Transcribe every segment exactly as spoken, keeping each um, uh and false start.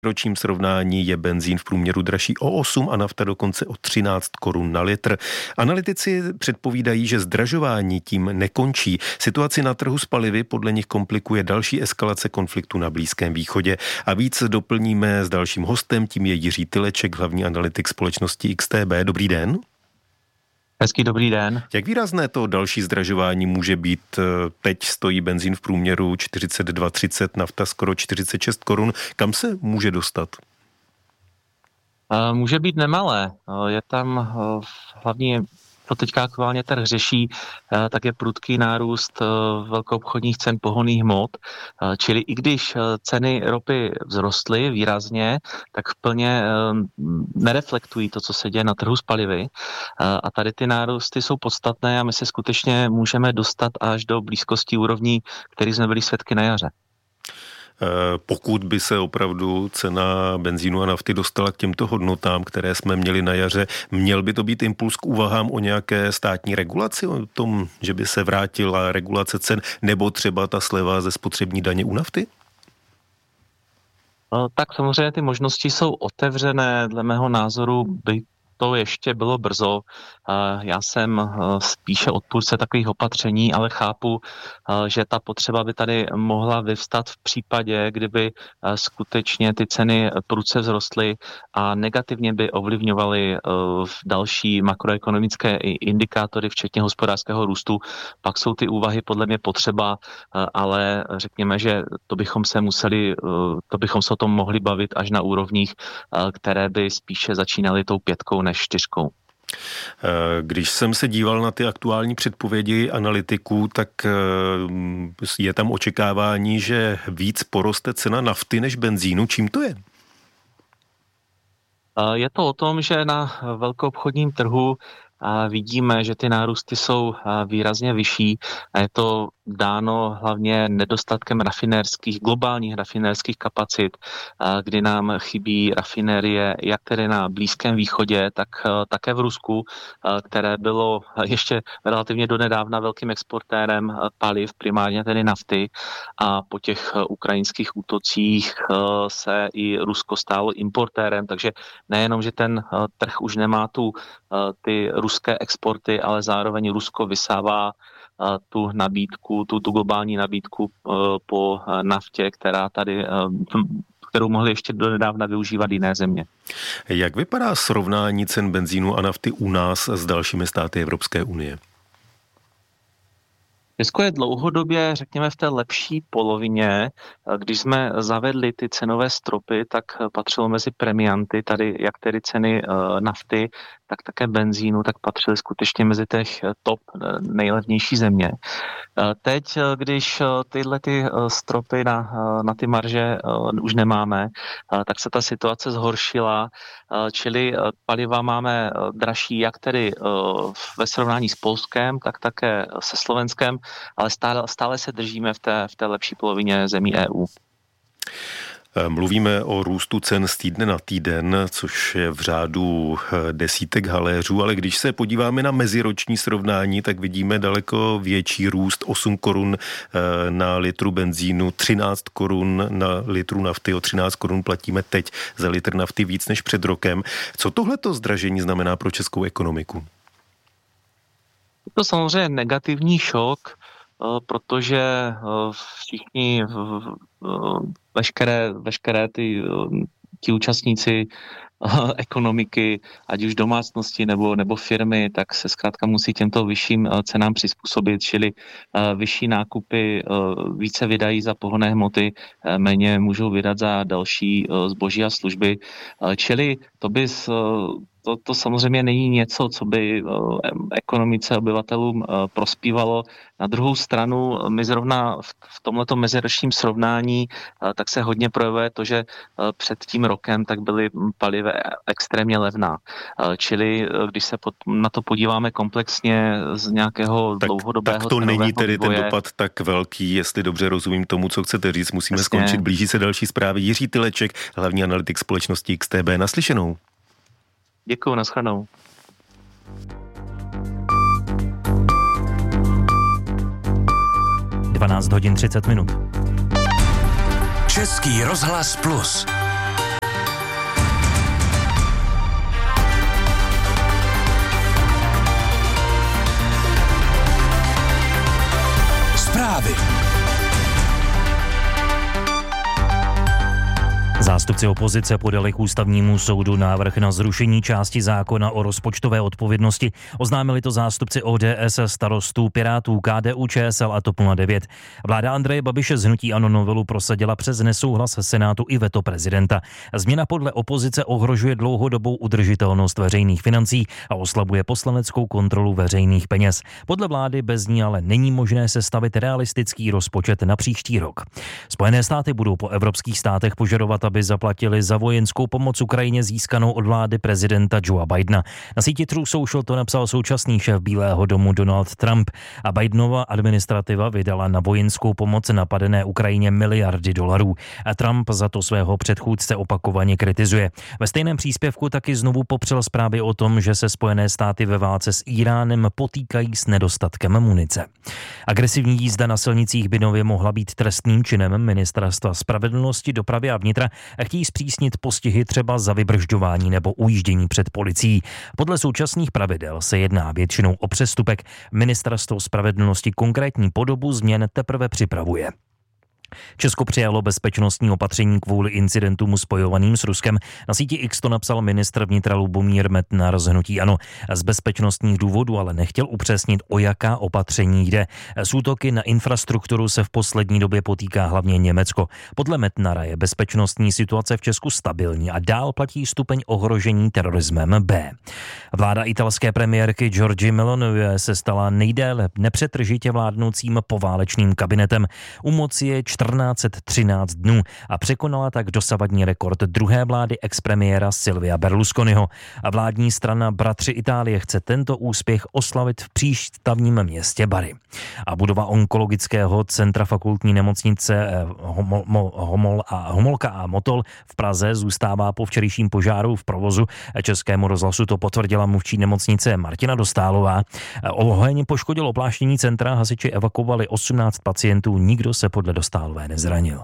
ročním srovnání je benzín v průměru dražší o osm a nafta dokonce o třináct korun na litr. Analytici předpovídají, že zdražování tím nekončí. Situaci na trhu s palivy podle nich komplikuje další eskalace konfliktu na Blízkém východě. A víc doplníme s dalším hostem, tím je Jiří Tyleček, hlavní analytik společnosti X T B. Dobrý den. Hezký dobrý den. Jak výrazné to další zdražování může být? Teď stojí benzín v průměru čtyřicet dva třicet, nafta skoro čtyřicet šest korun. Kam se může dostat? Může být nemalé. Je tam hlavně, to teďka aktuálně trh řeší, tak je prudký nárůst velkoobchodních cen pohonných hmot. Čili i když ceny ropy vzrostly výrazně, tak plně nereflektují to, co se děje na trhu s palivy. A tady ty nárůsty jsou podstatné a my se skutečně můžeme dostat až do blízkosti úrovní, který jsme byli svědky na jaře. Pokud by se opravdu cena benzínu a nafty dostala k těmto hodnotám, které jsme měli na jaře, měl by to být impuls k úvahám o nějaké státní regulaci, o tom, že by se vrátila regulace cen, nebo třeba ta sleva ze spotřební daně u nafty? Tak samozřejmě ty možnosti jsou otevřené. Dle mého názoru by to ještě bylo brzo. Já jsem spíše odpůrce takových opatření, ale chápu, že ta potřeba by tady mohla vyvstat v případě, kdyby skutečně ty ceny prudce vzrostly a negativně by ovlivňovaly další makroekonomické indikátory, včetně hospodářského růstu. Pak jsou ty úvahy podle mě potřeba, ale řekněme, že to bychom se museli, to bychom se o tom mohli bavit až na úrovních, které by spíše začínaly tou pětkou než čtyřkou. Když jsem se díval na ty aktuální předpovědi analytiků, tak je tam očekávání, že víc poroste cena nafty než benzínu. Čím to je? Je to o tom, že na velkoobchodním trhu vidíme, že ty nárůsty jsou výrazně vyšší a je to dáno hlavně nedostatkem rafinérských, globálních rafinérských kapacit, kdy nám chybí rafinérie jak tedy na Blízkém východě, tak také v Rusku, které bylo ještě relativně donedávna velkým exportérem paliv, primárně tedy nafty, a po těch ukrajinských útocích se i Rusko stalo importérem, takže nejenom, že ten trh už nemá tu ty ruské exporty, ale zároveň Rusko vysává tu nabídku, tu, tu globální nabídku po naftě, která tady, kterou mohly ještě donedávna využívat jiné země. Jak vypadá srovnání cen benzínu a nafty u nás s dalšími státy Evropské unie? Česko je dlouhodobě, řekněme, v té lepší polovině. Když jsme zavedli ty cenové stropy, tak patřilo mezi premianty, tady jak tedy ceny nafty, tak také benzínu, tak patřily skutečně mezi těch top nejlevnější země. Teď, když tyhle ty stropy na, na ty marže už nemáme, tak se ta situace zhoršila, čili paliva máme dražší jak tedy ve srovnání s Polskem, tak také se Slovenskem, ale stále, stále se držíme v té, v té lepší polovině zemí E U. Mluvíme o růstu cen z týdne na týden, což je v řádu desítek haléřů, ale když se podíváme na meziroční srovnání, tak vidíme daleko větší růst, osm korun na litru benzínu, třináct korun na litru nafty, o třináct korun platíme teď za litr nafty víc než před rokem. Co tohleto zdražení znamená pro českou ekonomiku? Je to samozřejmě negativní šok, protože všichni veškeré, veškeré ty, ti účastníci ekonomiky, ať už domácnosti nebo, nebo firmy, tak se zkrátka musí těmto vyšším cenám přizpůsobit, čili vyšší nákupy více vydají za pohonné hmoty, méně můžou vydat za další zboží a služby. Čili to by To, to samozřejmě není něco, co by ekonomice obyvatelům prospívalo. Na druhou stranu, my zrovna v tomhletom meziročním srovnání tak se hodně projevuje to, že před tím rokem tak byly paliva extrémně levná. Čili když se na to podíváme komplexně z nějakého tak, dlouhodobého tak to není tedy vývoje, ten dopad tak velký, jestli dobře rozumím tomu, co chcete říct. Musíme Jasně. skončit, blíží se další zprávy. Jiří Tyleček, hlavní analytik společnosti X T B. Naslyšenou. Děkuju, nashledanou. dvanáct hodin třicet minut. Český rozhlas plus. Zástupci opozice podali k ústavnímu soudu návrh na zrušení části zákona o rozpočtové odpovědnosti. Oznámili to zástupci O D S, Starostů, Pirátů, K D U Č S L a TOP nula devět. Vláda Andreje Babiše z hnutí ANO novelu prosadila přes nesouhlas Senátu i veto prezidenta. Změna podle opozice ohrožuje dlouhodobou udržitelnost veřejných financí a oslabuje poslaneckou kontrolu veřejných peněz. Podle vlády bez ní ale není možné sestavit realistický rozpočet na příští rok. Spojené státy budou po evropských státech požadovat, aby zaplatili za vojenskou pomoc Ukrajině získanou od vlády prezidenta Joea Bidena. Na síti True Social to napsal současný šéf Bílého domu Donald Trump a Bidenova administrativa vydala na vojenskou pomoc napadené Ukrajině miliardy dolarů. A Trump za to svého předchůdce opakovaně kritizuje. Ve stejném příspěvku taky znovu popřel zprávy o tom, že se Spojené státy ve válce s Iránem potýkají s nedostatkem munice. Agresivní jízda na silnicích by nově mohla být trestným činem. Ministerstva spravedlnosti, dopravy a vnitra chtějí zpřísnit postihy třeba za vybržďování nebo ujíždění před policií. Podle současných pravidel se jedná většinou o přestupek. Ministerstvo spravedlnosti konkrétní podobu změn teprve připravuje. Česko přijalo bezpečnostní opatření kvůli incidentům spojovaným s Ruskem. Na síti X to napsal ministr vnitra Lubomír Metnar z hnutí ANO. Z bezpečnostních důvodů ale nechtěl upřesnit, o jaká opatření jde. S útoky na infrastrukturu se v poslední době potýká hlavně Německo. Podle Metnara je bezpečnostní situace v Česku stabilní a dál platí stupeň ohrožení terorismem B. Vláda italské premiérky Giorgie Meloniové se stala nejdéle nepřetržitě vládnoucím poválečným kabinetem. U moci je čtrnáct set třináct dnů a překonala tak dosavadní rekord druhé vlády expremiéra Silvia Berlusconiho. A vládní strana Bratři Itálie chce tento úspěch oslavit v přístavním městě Bari. A budova onkologického centra fakultní nemocnice Homol, Homol a, Homolka a Motol v Praze zůstává po včerejším požáru v provozu. Českému rozhlasu to potvrdila mluvčí nemocnice Martina Dostálová. Oheň poškodil opláštění centra, hasiči evakuovali osmnáct pacientů, nikdo se podle Dostálové nezranil.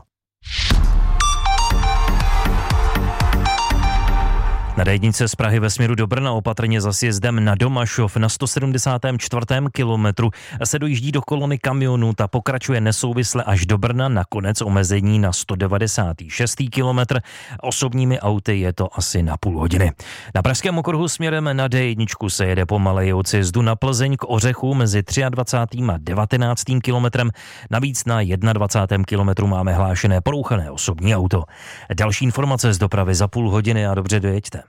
Na D jedna z Prahy ve směru do Brna opatrně za sjezdem na Domašov na sto sedmdesátém čtvrtém kilometru se dojíždí do kolony kamionů, ta pokračuje nesouvisle až do Brna, nakonec omezení na sto devadesátý šestý kilometr. Osobními auty je to asi na půl hodiny. Na pražském okruhu směrem na D jedna se jede pomaleji od sjezdu na Plzeň k Ořechu mezi dvacátým třetím a devatenáctým kilometrem. Navíc na dvacátém prvním kilometru máme hlášené porouchané osobní auto. Další informace z dopravy za půl hodiny a dobře dojeďte.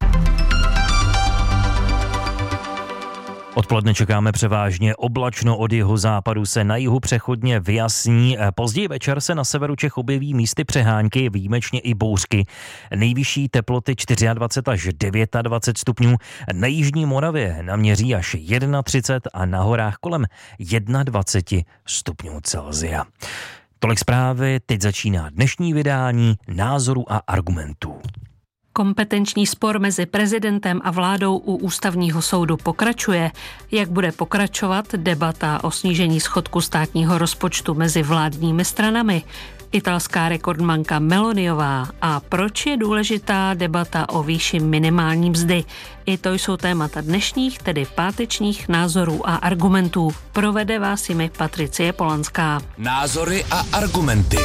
Odpoledne čekáme převážně oblačno, od jihozápadu se na jihu přechodně vyjasní. Později večer se na severu Čech objeví místy přehánky, výjimečně i bouřky. Nejvyšší teploty dvacet čtyři až dvacet devět stupňů. Na jižní Moravě naměří až třicet jedna a na horách kolem dvacet jedna stupňů Celsia. Tolik zprávy, teď začíná dnešní vydání Názorů a argumentů. Kompetenční spor mezi prezidentem a vládou u ústavního soudu pokračuje. Jak bude pokračovat debata o snížení schodku státního rozpočtu mezi vládními stranami? Italská rekordmanka Meloniová a proč je důležitá debata o výši minimální mzdy? I to jsou témata dnešních, tedy pátečních názorů a argumentů. Provede vás jimi Patricie Polanská. Názory a argumenty.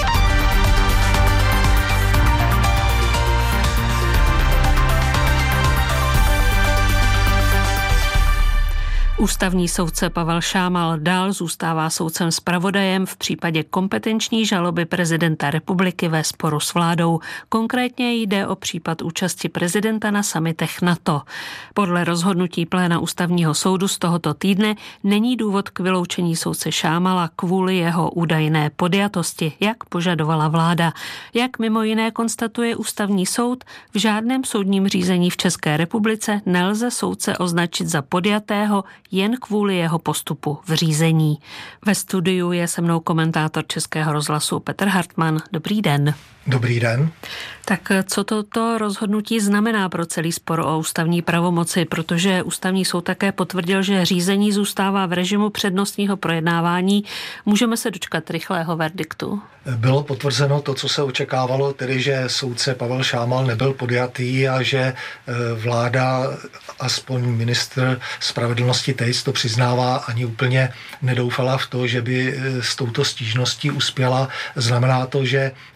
Ústavní soudce Pavel Šámal dál zůstává soudcem zpravodajem v případě kompetenční žaloby prezidenta republiky ve sporu s vládou. Konkrétně jde o případ účasti prezidenta na summitech NATO. Podle rozhodnutí pléna ústavního soudu z tohoto týdne není důvod k vyloučení soudce Šámala kvůli jeho údajné podjatosti, jak požadovala vláda. Jak mimo jiné konstatuje ústavní soud, v žádném soudním řízení v České republice nelze soudce označit za podjatého jen kvůli jeho postupu v řízení. Ve studiu je se mnou komentátor Českého rozhlasu Petr Hartmann. Dobrý den. Dobrý den. Tak co toto rozhodnutí znamená pro celý spor o ústavní pravomoci, protože ústavní soud také potvrdil, že řízení zůstává v režimu přednostního projednávání. Můžeme se dočkat rychlého verdiktu? Bylo potvrzeno to, co se očekávalo, tedy že soudce Pavel Šámal nebyl podjatý a že vláda, aspoň ministr spravedlnosti Tejc to přiznává, ani úplně nedoufala v to, že by s touto stížností uspěla. Znamená to, že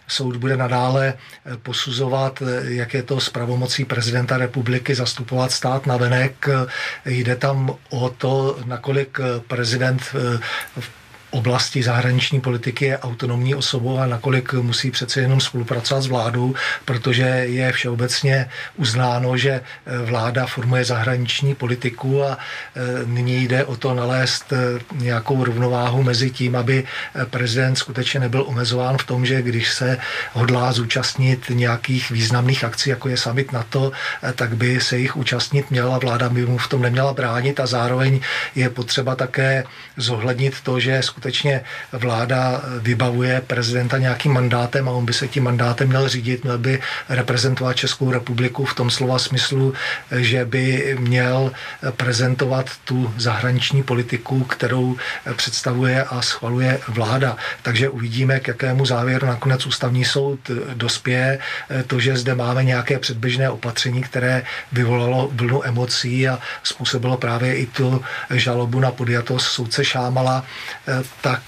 soud bude nadále posuzovat, jak je to s pravomocí prezidenta republiky zastupovat stát navenek. Jde tam o to, nakolik prezident v oblasti zahraniční politiky je autonomní osobou a nakolik musí přece jenom spolupracovat s vládou, protože je všeobecně uznáno, že vláda formuje zahraniční politiku a nyní jde o to nalézt nějakou rovnováhu mezi tím, aby prezident skutečně nebyl omezován v tom, že když se hodlá zúčastnit nějakých významných akcí, jako je summit NATO, tak by se jich účastnit měla, vláda by mu v tom neměla bránit a zároveň je potřeba také zohlednit to, že skutečně vláda vybavuje prezidenta nějakým mandátem a on by se tím mandátem měl řídit, měl by reprezentovat Českou republiku v tom slova smyslu, že by měl prezentovat tu zahraniční politiku, kterou představuje a schvaluje vláda. Takže uvidíme, k jakému závěru nakonec ústavní soud dospěje. To, že zde máme nějaké předběžné opatření, které vyvolalo vlnu emocí a způsobilo právě i tu žalobu na podjatost soudce Šámala, tak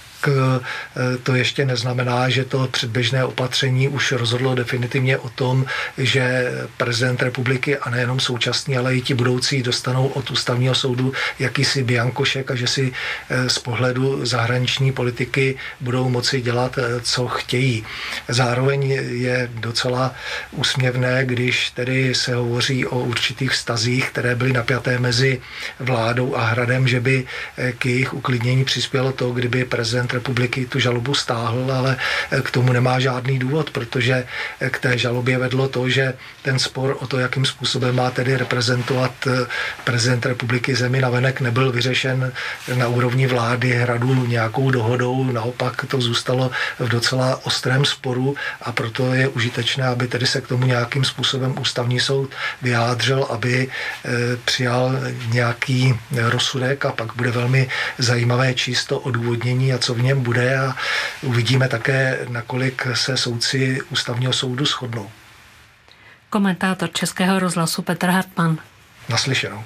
to ještě neznamená, že to předběžné opatření už rozhodlo definitivně o tom, že prezident republiky a nejenom současný, ale i ti budoucí dostanou od ústavního soudu jakýsi biankošek a že si z pohledu zahraniční politiky budou moci dělat, co chtějí. Zároveň je docela úsměvné, když tedy se hovoří o určitých vztazích, které byly napjaté mezi vládou a Hradem, že by k jejich uklidnění přispělo to, kdyby prezident republiky tu žalobu stáhl, ale k tomu nemá žádný důvod, protože k té žalobě vedlo to, že ten spor o to, jakým způsobem má tedy reprezentovat prezident republiky zemi navenek, nebyl vyřešen na úrovni vlády Hradu nějakou dohodou, naopak to zůstalo v docela ostrém sporu a proto je užitečné, aby tedy se k tomu nějakým způsobem ústavní soud vyjádřil, aby přijal nějaký rozsudek a pak bude velmi zajímavé číst to odůvodnění a co v něm bude a uvidíme také, nakolik se soudci ústavního soudu shodnou. Komentátor Českého rozhlasu Petr Hartmann. Naslyšenou.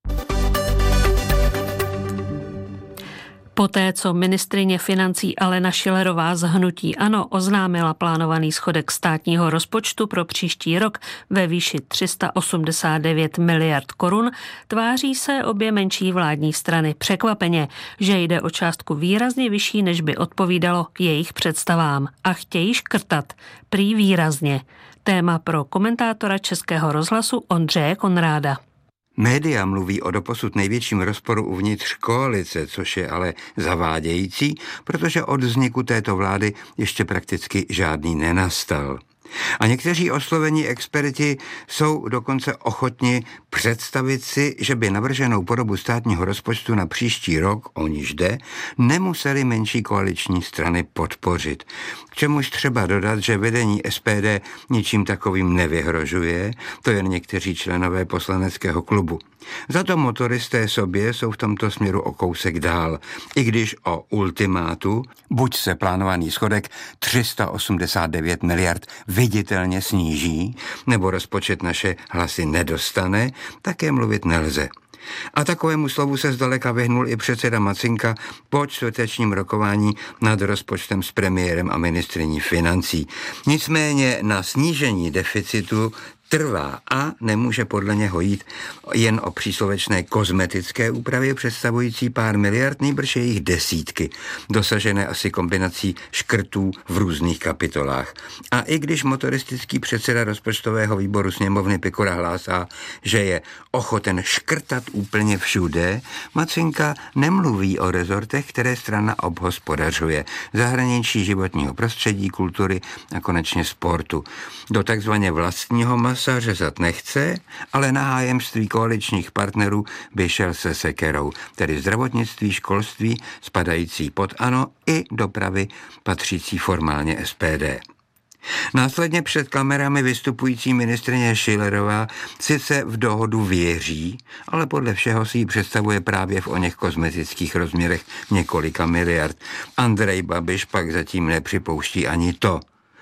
Poté, co ministryně financí Alena Schillerová z hnutí ANO oznámila plánovaný schodek státního rozpočtu pro příští rok ve výši tři sta osmdesát devět miliard korun, tváří se obě menší vládní strany překvapeně, že jde o částku výrazně vyšší, než by odpovídalo jejich představám a chtějí škrtat, prý výrazně. Téma pro komentátora Českého rozhlasu Ondřeje Konráda. Média mluví o doposud největším rozporu uvnitř koalice, což je ale zavádějící, protože od vzniku této vlády ještě prakticky žádný nenastal. A někteří oslovení experti jsou dokonce ochotni představit si, že by navrženou podobu státního rozpočtu na příští rok, o níž jde, nemuseli menší koaliční strany podpořit. K čemuž třeba dodat, že vedení S P D ničím takovým nevyhrožuje, to jen někteří členové poslaneckého klubu. Za to motoristé sobě jsou v tomto směru o kousek dál, i když o ultimátu, buď se plánovaný schodek tři sta osmdesát devět miliard viditelně sníží, nebo rozpočet naše hlasy nedostane, také mluvit nelze. A takovému slovu se zdaleka vyhnul i předseda Macinka po čtvrtečním rokování nad rozpočtem s premiérem a ministryní financí. Nicméně na snížení deficitu trvá a nemůže podle něho jít jen o příslovečné kozmetické úpravy představující pár miliard, nejbrž jejich desítky, dosažené asi kombinací škrtů v různých kapitolách. A i když motoristický předseda rozpočtového výboru sněmovny Pikora hlásá, že je ochoten škrtat úplně všude, Macinka nemluví o rezortech, které strana obhospodařuje, zahraničí, životního prostředí, kultury a konečně sportu. Do takzvaně vlastního masa řezat nechce, ale na hájemství koaličních partnerů by šel se sekerou, tedy zdravotnictví, školství, spadající pod ANO i dopravy, patřící formálně S P D. Následně před kamerami vystupující ministryně Schillerová sice v dohodu věří, ale podle všeho si ji představuje právě v oněch kozmetických rozměrech několika miliard. Andrej Babiš pak zatím nepřipouští ani to.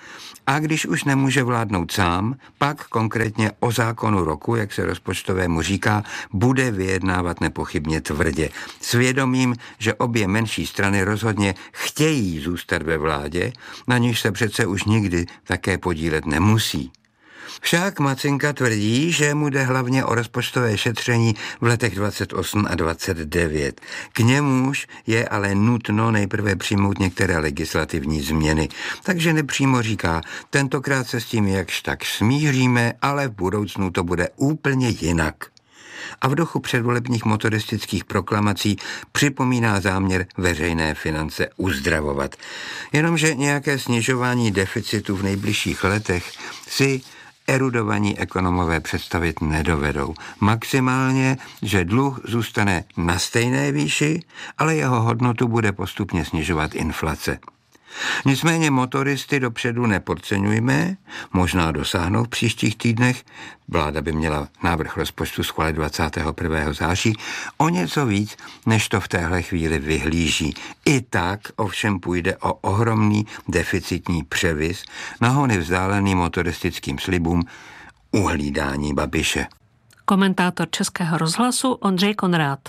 A když už nemůže vládnout sám, pak konkrétně o zákonu roku, jak se rozpočtovému říká, bude vyjednávat nepochybně tvrdě. S vědomím, že obě menší strany rozhodně chtějí zůstat ve vládě, na níž se přece už nikdy také podílet nemusí. Však Macinka tvrdí, že mu jde hlavně o rozpočtové šetření v letech dvacet osm a dvacet devět. K němuž je ale nutno nejprve přijmout některé legislativní změny. Takže nepřímo říká, tentokrát se s tím jakž tak smíříme, ale v budoucnu to bude úplně jinak. A v duchu předvolebních motoristických proklamací připomíná záměr veřejné finance uzdravovat. Jenomže nějaké snižování deficitu v nejbližších letech si erudovaní ekonomové představit nedovedou. Maximálně, že dluh zůstane na stejné výši, ale jeho hodnotu bude postupně snižovat inflace. Nicméně motoristy dopředu nepodceňujme, možná dosáhnou v příštích týdnech, vláda by měla návrh rozpočtu schválit dvacátého prvního září, o něco víc, než to v téhle chvíli vyhlíží. I tak ovšem půjde o ohromný deficitní převis, nahony vzdálený motoristickým slibům uhlídání Babiše. Komentátor Českého rozhlasu Ondřej Konrád.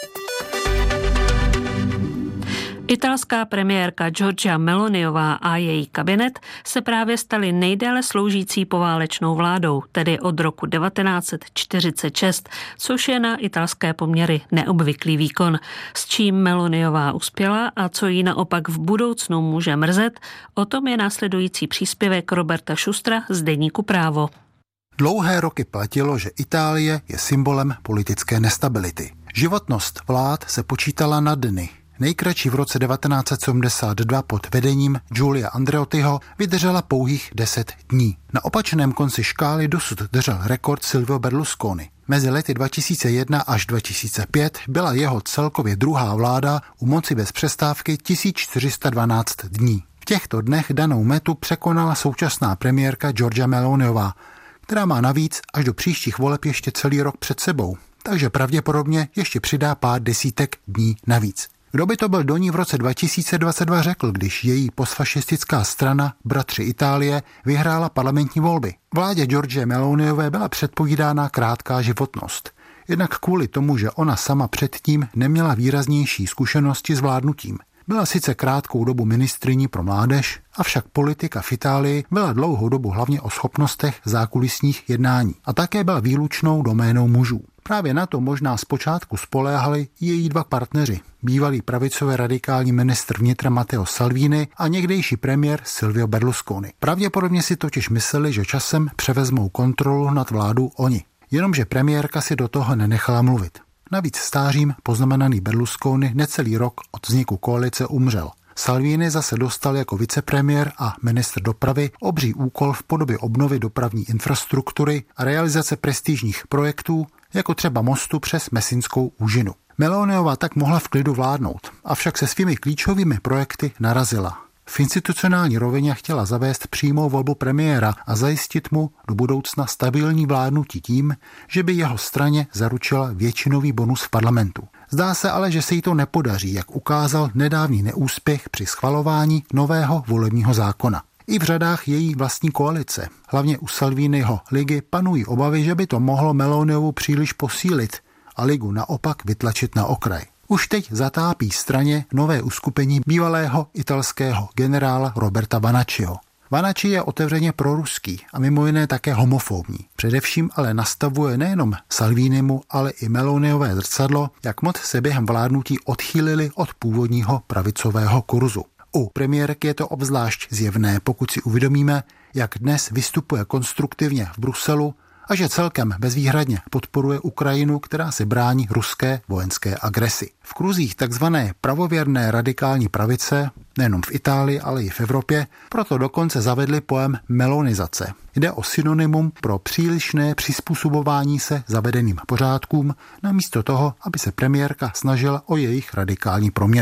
Italská premiérka Giorgia Meloniová a její kabinet se právě staly nejdéle sloužící poválečnou vládou, tedy od roku devatenáct set čtyřicet šest, což je na italské poměry neobvyklý výkon. S čím Meloniová uspěla a co jí naopak v budoucnu může mrzet, o tom je následující příspěvek Roberta Šustra z deníku Právo. Dlouhé roky platilo, že Itálie je symbolem politické nestability. Životnost vlád se počítala na dny. Nejkratší v roce devatenáct set sedmdesát dva pod vedením Giulia Andreottiho vydržela pouhých deset dní. Na opačném konci škály dosud držel rekord Silvio Berlusconi. Mezi lety dva tisíce jedna až dva tisíce pět byla jeho celkově druhá vláda u moci bez přestávky tisíc čtyři sta dvanáct dní. V těchto dnech danou metu překonala současná premiérka Giorgia Meloniová, která má navíc až do příštích voleb ještě celý rok před sebou, takže pravděpodobně ještě přidá pár desítek dní navíc. Kdo by to byl do ní v roce dva tisíce dvacet dva řekl, když její postfašistická strana Bratři Itálie vyhrála parlamentní volby. Vládě Giorgie Meloniové byla předpovídána krátká životnost. Jednak kvůli tomu, že ona sama předtím neměla výraznější zkušenosti s vládnutím. Byla sice krátkou dobu ministryní pro mládež, avšak politika v Itálii byla dlouhou dobu hlavně o schopnostech zákulisních jednání a také byla výlučnou doménou mužů. Právě na to možná zpočátku spoléhali její dva partneři, bývalý pravicové radikální ministr vnitra Matteo Salvini a někdejší premiér Silvio Berlusconi. Pravděpodobně si totiž mysleli, že časem převezmou kontrolu nad vládou oni. Jenomže premiérka si do toho nenechala mluvit. Navíc stářím poznamenaný Berlusconi necelý rok od vzniku koalice umřel. Salvini zase dostal jako vicepremiér a ministr dopravy obří úkol v podobě obnovy dopravní infrastruktury a realizace prestižních projektů, jako třeba mostu přes Messinskou úžinu. Meloniová tak mohla v klidu vládnout, avšak se svými klíčovými projekty narazila. V institucionální rovině chtěla zavést přímou volbu premiéra a zajistit mu do budoucna stabilní vládnutí tím, že by jeho straně zaručila většinový bonus v parlamentu. Zdá se ale, že se jí to nepodaří, jak ukázal nedávný neúspěch při schvalování nového volebního zákona. I v řadách její vlastní koalice, hlavně u Salviniho ligy, panují obavy, že by to mohlo Meloniovu příliš posílit a ligu naopak vytlačit na okraj. Už teď zatápí straně nové uskupení bývalého italského generála Roberta Vanacciho. Vanacci je otevřeně proruský a mimo jiné také homofobní. Především ale nastavuje nejenom Salvinimu, ale i Meloniové zrcadlo, jak moc se během vládnutí odchýlili od původního pravicového kurzu. U premiérky je to obzvlášť zjevné, pokud si uvědomíme, jak dnes vystupuje konstruktivně v Bruselu a že celkem bezvýhradně podporuje Ukrajinu, která se brání ruské vojenské agresi. V kruzích takzvané pravověrné radikální pravice, nejenom v Itálii, ale i v Evropě, proto dokonce zavedli pojem melonizace. Jde o synonymum pro přílišné přizpůsobování se zavedeným pořádkům, namísto toho, aby se premiérka snažila o jejich radikální proměnu.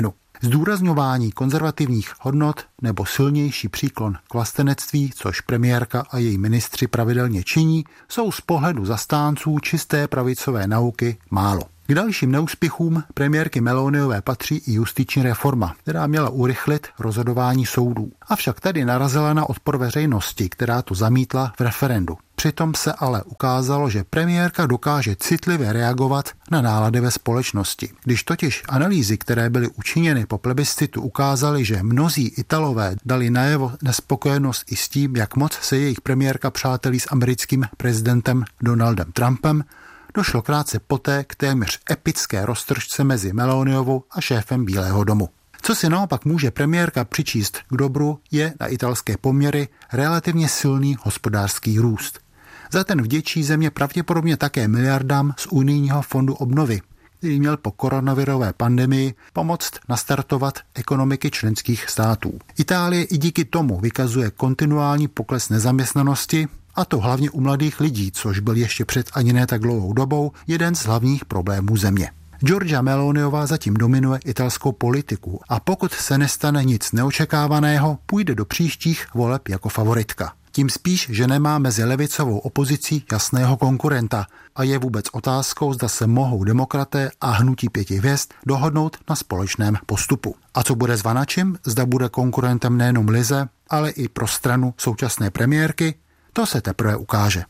Zdůrazňování konzervativních hodnot nebo silnější příklon k vlastenectví, což premiérka a její ministři pravidelně činí, jsou z pohledu zastánců čisté pravicové nauky málo. K dalším neúspěchům premiérky Meloniové patří i justiční reforma, která měla urychlit rozhodování soudů. Avšak tady narazila na odpor veřejnosti, která to zamítla v referendu. Přitom se ale ukázalo, že premiérka dokáže citlivě reagovat na nálady ve společnosti. Když totiž analýzy, které byly učiněny po plebiscitu, ukázaly, že mnozí Italové dali najevo nespokojenost i s tím, jak moc se jejich premiérka přátelí s americkým prezidentem Donaldem Trumpem, došlo krátce poté k téměř epické roztržce mezi Meloniovou a šéfem Bílého domu. Co si naopak může premiérka přičíst k dobru, je na italské poměry relativně silný hospodářský růst. Za ten vděčí země pravděpodobně také miliardám z unijního fondu obnovy, který měl po koronavirové pandemii pomoct nastartovat ekonomiky členských států. Itálie i díky tomu vykazuje kontinuální pokles nezaměstnanosti, a to hlavně u mladých lidí, což byl ještě před ani ne tak dlouhou dobou jeden z hlavních problémů země. Giorgia Meloniová zatím dominuje italskou politiku a pokud se nestane nic neočekávaného, půjde do příštích voleb jako favoritka. Tím spíš, že nemá mezi levicovou opozicí jasného konkurenta a je vůbec otázkou, zda se mohou demokraté a hnutí pěti hvězd dohodnout na společném postupu. A co bude s Vanačem, zda bude konkurentem nejenom Lize, ale i pro stranu současné premiérky, to se teprve ukáže.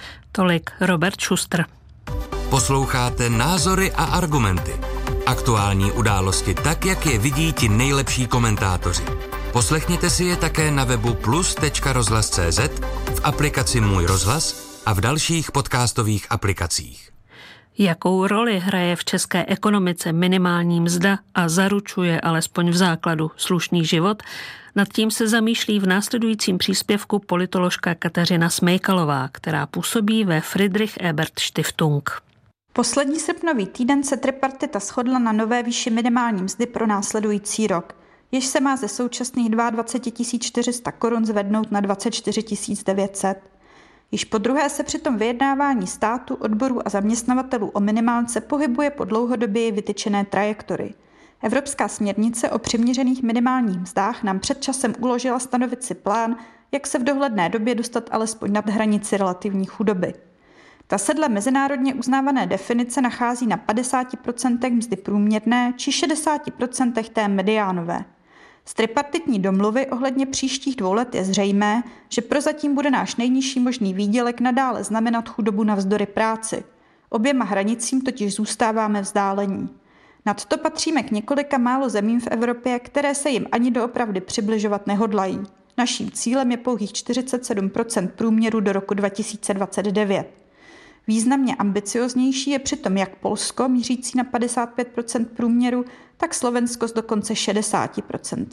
Tolik Robert Schuster. Posloucháte Názory a argumenty. Aktuální události tak, jak je vidí ti nejlepší komentátoři. Poslechněte si je také na webu plus tečka rozhlas tečka cé zet, v aplikaci Můj rozhlas a v dalších podcastových aplikacích. Jakou roli hraje v české ekonomice minimální mzda a zaručuje alespoň v základu slušný život? Nad tím se zamýšlí v následujícím příspěvku politoložka Kateřina Smejkalová, která působí ve Friedrich Ebert Stiftung. Poslední srpnový týden se tripartita shodla na nové výši minimální mzdy pro následující rok, jež se má ze současných dvacet dva tisíc čtyři sta korun zvednout na dvacet čtyři tisíc devět set. Již po druhé se při tom vyjednávání státu, odborů a zaměstnavatelů o minimálce pohybuje po dlouhodobě vytyčené trajektorii. Evropská směrnice o přiměřených minimálních mzdách nám před časem uložila stanovit si plán, jak se v dohledné době dostat alespoň nad hranici relativní chudoby. Ta se dle mezinárodně uznávané definice nachází na padesát procent mzdy průměrné či šedesát procent té mediánové. Z tripartitní domluvy ohledně příštích dvou let je zřejmé, že prozatím bude náš nejnižší možný výdělek nadále znamenat chudobu navzdory práci. Oběma hranicím totiž zůstáváme vzdálení. Nadto patříme k několika málo zemím v Evropě, které se jim ani doopravdy přibližovat nehodlají. Naším cílem je pouhých čtyřicet sedm procent průměru do roku dva tisíce dvacet devět. Významně ambicioznější je přitom jak Polsko, mířící na padesát pět procent průměru, tak Slovensko s dokonce šedesát procent.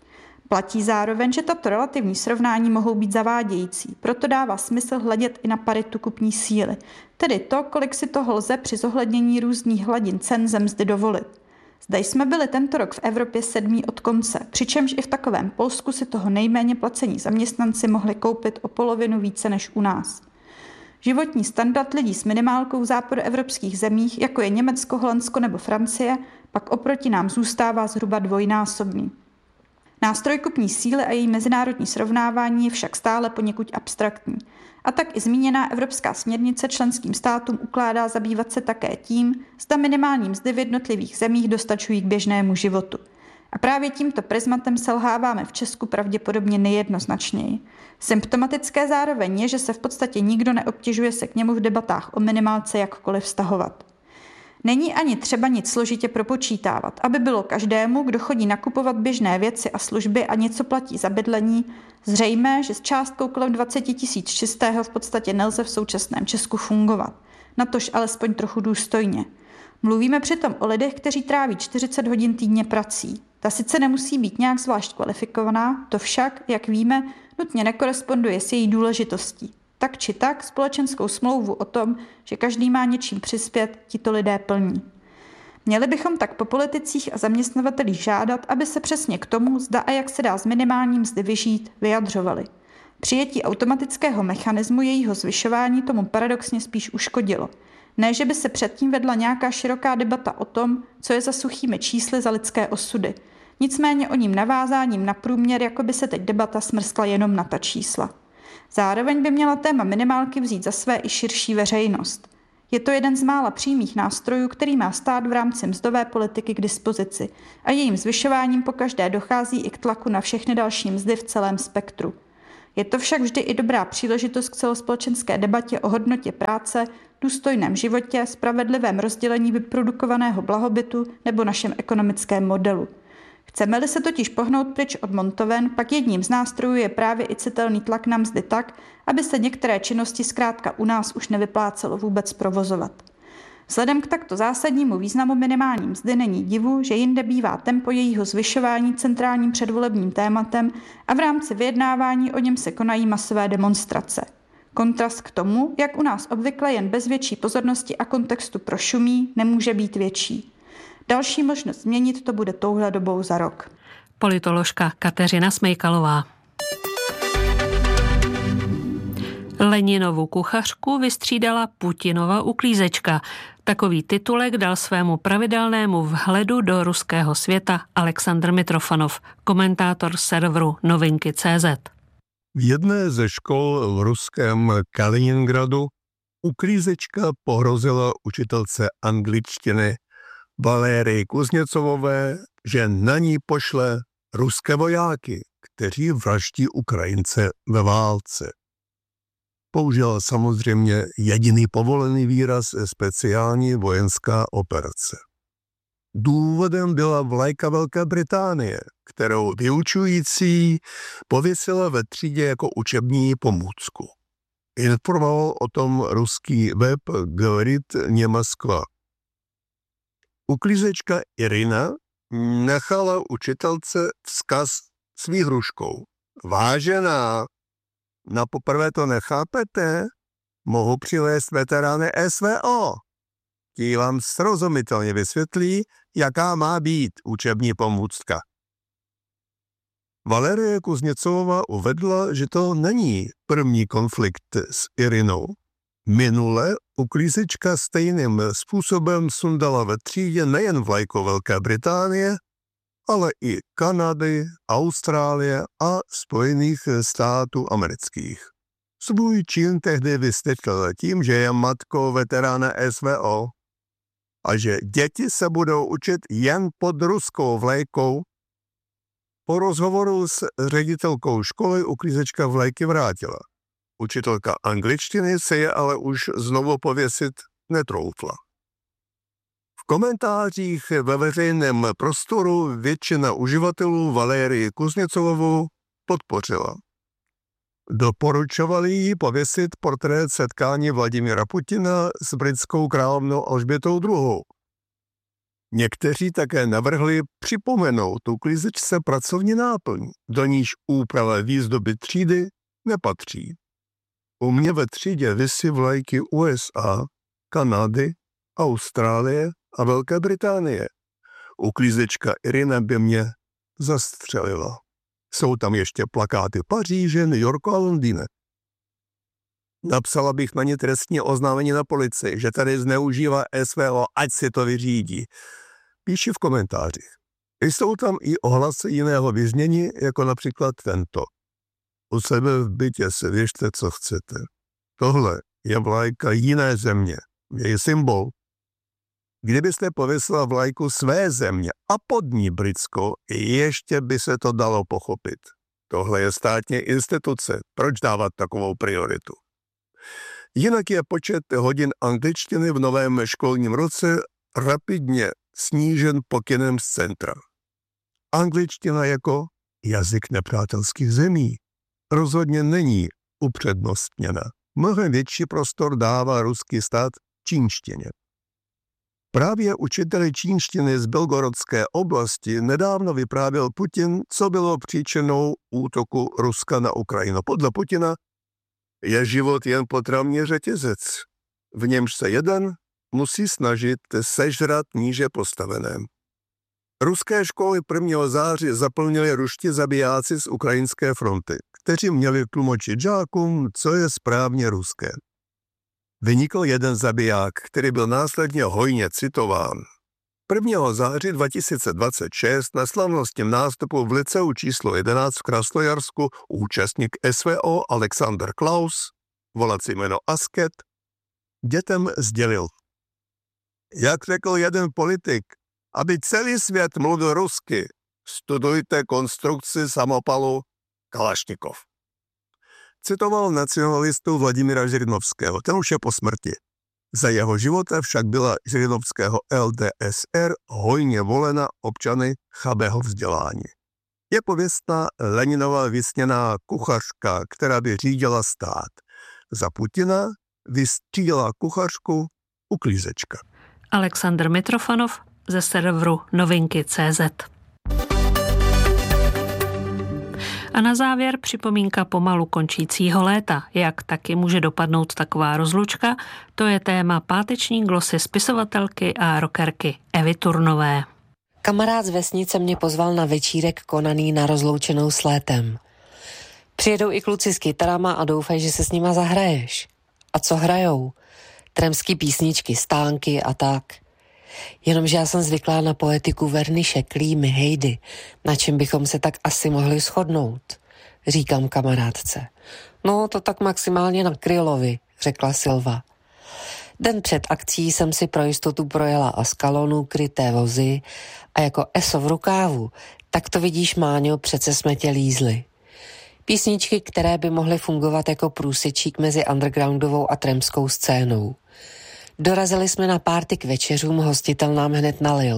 Platí zároveň, že tato relativní srovnání mohou být zavádějící, proto dává smysl hledět i na paritu kupní síly, tedy to, kolik si toho lze při zohlednění různých hladin cen ze mzdy dovolit. Zde jsme byli tento rok v Evropě sedmí od konce, přičemž i v takovém Polsku si toho nejméně placení zaměstnanci mohli koupit o polovinu více než u nás. Životní standard lidí s minimálkou v západoevropských zemích, jako je Německo, Holandsko nebo Francie, pak oproti nám zůstává zhruba dvojnásobný. Nástroj kupní síly a její mezinárodní srovnávání je však stále poněkud abstraktní. A tak i zmíněná evropská směrnice členským státům ukládá zabývat se také tím, zda minimální mzdy v jednotlivých zemích dostačují k běžnému životu. A právě tímto prismatem selháváme v Česku pravděpodobně nejjednoznačněji. Symptomatické zároveň je, že se v podstatě nikdo neobtěžuje se k němu v debatách o minimálce jakkoliv vztahovat. Není ani třeba nic složitě propočítávat, aby bylo každému, kdo chodí nakupovat běžné věci a služby a něco platí za bydlení, zřejmé, že s částkou kolem dvacet tisíc čistého v podstatě nelze v současném Česku fungovat. Natož alespoň trochu důstojně. Mluvíme přitom o lidech, kteří tráví čtyřicet hodin týdně prací. Ta sice nemusí být nějak zvlášť kvalifikovaná, to však, jak víme, nutně nekoresponduje s její důležitostí. Tak či tak společenskou smlouvu o tom, že každý má něčím přispět, tito lidé plní. Měli bychom tak po politicích a zaměstnavatelích žádat, aby se přesně k tomu, zda a jak se dá z minimální mzdy vyžít, vyjadřovali. Přijetí automatického mechanismu jejího zvyšování tomu paradoxně spíš uškodilo. Ne, že by se předtím vedla nějaká široká debata o tom, co je za suchými čísly za lidské osudy. Nicméně o ním navázáním na průměr, jako by se teď debata smrskla jenom na ta čísla. Zároveň by měla téma minimálky vzít za své i širší veřejnost. Je to jeden z mála přímých nástrojů, který má stát v rámci mzdové politiky k dispozici a jejím zvyšováním pokaždé dochází i k tlaku na všechny další mzdy v celém spektru. Je to však vždy i dobrá příležitost k celospolečenské debatě o hodnotě práce, důstojném životě, spravedlivém rozdělení vyprodukovaného blahobytu nebo našem ekonomickém modelu. Chceme-li se totiž pohnout pryč od montoven, pak jedním z nástrojů je právě i citelný tlak na mzdy tak, aby se některé činnosti zkrátka u nás už nevyplácelo vůbec provozovat. Vzhledem k takto zásadnímu významu minimální mzdy není divu, že jinde bývá tempo jejího zvyšování centrálním předvolebním tématem a v rámci vyjednávání o něm se konají masové demonstrace. Kontrast k tomu, jak u nás obvykle jen bez větší pozornosti a kontextu prošumí, nemůže být větší. Další možnost změnit to bude touhle dobou za rok. Politoložka Kateřina Smejkalová. Leninovu kuchařku vystřídala Putinova uklízečka. Takový titulek dal svému pravidelnému vhledu do ruského světa Aleksandr Mitrofanov, komentátor serveru novinky tečka cé zet. V jedné ze škol v ruském Kaliningradu uklízečka pohrozila učitelce angličtiny Valérii Kuzněcovové, že na ní pošle ruské vojáky, kteří vraždí Ukrajince ve válce. Použila samozřejmě jediný povolený výraz speciální vojenská operace. Důvodem byla vlajka Velké Británie, kterou vyučující pověsila ve třídě jako učební pomůcku. Informoval o tom ruský web Говорит не Москва. Uklízečka Irina nechala učitelce vzkaz s výhruškou. Vážená, na poprvé to nechápete? Mohu přivést veterány es vé ó. Ti vám srozumitelně vysvětlí, jaká má být učební pomůcka. Valérie Kuzněcová uvedla, že to není první konflikt s Irinou. Minule uklízečka stejným způsobem sundala ve třídě nejen vlajku Velké Británie, ale i Kanady, Austrálie a Spojených států amerických. Svůj čin tehdy vysvětlila tím, že je matkou veterána es vé ó a že děti se budou učit jen pod ruskou vlajkou. Po rozhovoru s ředitelkou školy uklízečka vlajky vrátila. Učitelka angličtiny se je ale už znovu pověsit netroufla. V komentářích ve veřejném prostoru většina uživatelů Valérii Kuzněcovou podpořila. Doporučovali jí pověsit portrét setkání Vladimira Putina s britskou královnou Alžbětou druhou. Někteří také navrhli připomenout uklízečce pracovní náplň, do níž úprava výzdoby třídy nepatří. U mě ve třídě visí vlajky U S A, Kanady, Austrálie a Velké Británie. Uklízečka Irina by mě zastřelila. Jsou tam ještě plakáty Paříže, New Yorku a Londýna. Napsala bych na ně trestní oznámení na policii, že tady zneužívá es vé ó, ať si to vyřídí. Píši v komentářích. Jsou tam i ohlasy jiného vyznění, jako například tento. U sebe v bytě si věžte, co chcete. Tohle je vlajka jiné země, její symbol. Kdybyste pověsila vlajku své země a pod ní britskou, ještě by se to dalo pochopit. Tohle je státní instituce, proč dávat takovou prioritu? Jinak je počet hodin angličtiny v novém školním roce rapidně snížen pokynem z centra. Angličtina jako jazyk nepřátelských zemí rozhodně není upřednostněna. Mnohem větší prostor dává ruský stát čínštině. Právě učiteli čínštiny z Belgorodské oblasti nedávno vyprávěl Putin, co bylo příčinou útoku Ruska na Ukrajinu. Podle Putina je život jen potravní řetězec, v němž se jeden musí snažit sežrat níže postaveném. Ruské školy prvního září zaplnili ruští zabijáci z ukrajinské fronty, kteří měli tlumočit žákům, co je správně ruské. Vynikl jeden zabiják, který byl následně hojně citován. prvního září dva tisíce dvacet šest na slavnostním nástupu v liceu číslo jedenáct v Krasnojarsku účastník S V O Alexander Klaus, volací jméno Asket, dětem sdělil. Jak řekl jeden politik, aby celý svět mluvil rusky, studujte konstrukci samopalu Kalašnikov. Citoval nacionalistu Vladimíra Žirinovského, ten už je po smrti. Za jeho života však byla Žirinovského L D S R hojně volena občany chabého vzdělání. Je pověstná Leninova vysněná kuchařka, která by řídila stát. Za Putina vystřídala kuchařku uklízečka. Alexandr Mitrofanov ze serveru novinky tečka cé zet. A na závěr připomínka pomalu končícího léta. Jak taky může dopadnout taková rozlučka, to je téma páteční glosy spisovatelky a rockerky Evy Turnové. Kamarád z vesnice mě pozval na večírek konaný na rozloučenou s létem. Přijedou i kluci s kytarama a doufají, že se s nima zahraješ. A co hrajou? Tremský písničky, stánky a tak. Jenomže já jsem zvyklá na poetiku Verniše, Klímy, Hejdy, na čem bychom se tak asi mohli shodnout, říkám kamarádce. No, to tak maximálně na Krylovi, řekla Silva. Den před akcí jsem si pro jistotu projela Askalonu, kryté vozy a jako eso v rukávu, tak to vidíš, Máňo, přece jsme tě lízli. Písničky, které by mohly fungovat jako průsečík mezi undergroundovou a tremskou scénou. Dorazili jsme na párty k večeřům, hostitel nám hned nalil.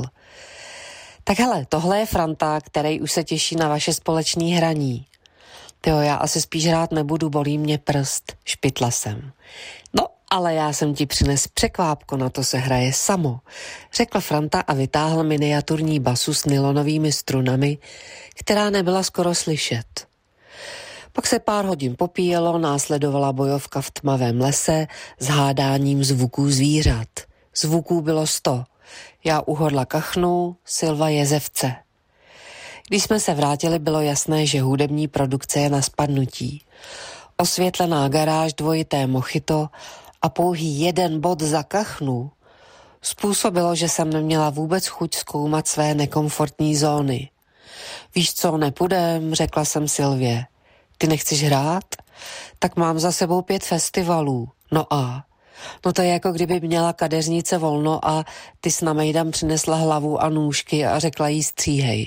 Tak hele, tohle je Franta, který už se těší na vaše společné hraní. Tyjo, já asi spíš hrát nebudu, bolí mě prst, špitla jsem. No, ale já jsem ti přines překvápko, na to se hraje samo, řekla Franta a vytáhla miniaturní basu s nylonovými strunami, která nebyla skoro slyšet. Pak se pár hodin popíjelo, následovala bojovka v tmavém lese s hádáním zvuků zvířat. Zvuků bylo sto. Já u hodla kachnu, Silva jezevce. Když jsme se vrátili, bylo jasné, že hudební produkce je na spadnutí. Osvětlená garáž, dvojité mochito a pouhý jeden bod za kachnu způsobilo, že jsem neměla vůbec chuť zkoumat své nekomfortní zóny. Víš co, nepůjdem, řekla jsem Silvě. Ty nechceš hrát? Tak mám za sebou pět festivalů. No a? No to je jako kdyby měla kadeřnice volno a ty s namejdem přinesla hlavu a nůžky a řekla jí stříhej.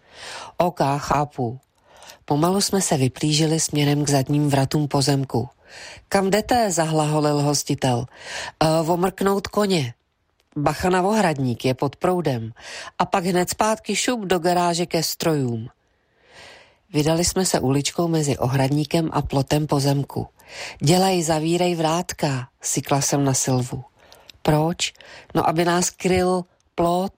OK, chápu. Pomalu jsme se vyplížili směrem k zadním vratům pozemku. Kam jdete? Zahlaholil hostitel. E, omrknout koně. Bacha na ohradník, je pod proudem. A pak hned zpátky šup do garáže ke strojům. Vydali jsme se uličkou mezi ohradníkem a plotem pozemku. Dělej, zavírej vrátka, sykla jsem na Silvu. Proč? No, aby nás kryl plot.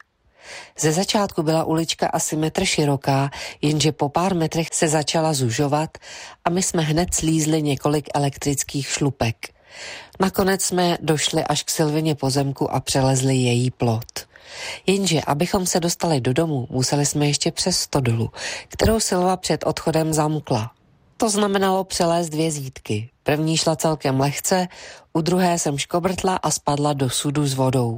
Ze začátku byla ulička asi metr široká, jenže po pár metrech se začala zužovat a my jsme hned slízli několik elektrických šlupek. Nakonec jsme došli až k Silvině pozemku a přelezli její plot. Jenže, abychom se dostali do domu, museli jsme ještě přes stodolu, kterou Silva před odchodem zamkla. To znamenalo přelézt dvě zítky. První šla celkem lehce, u druhé jsem škobrtla a spadla do sudu s vodou.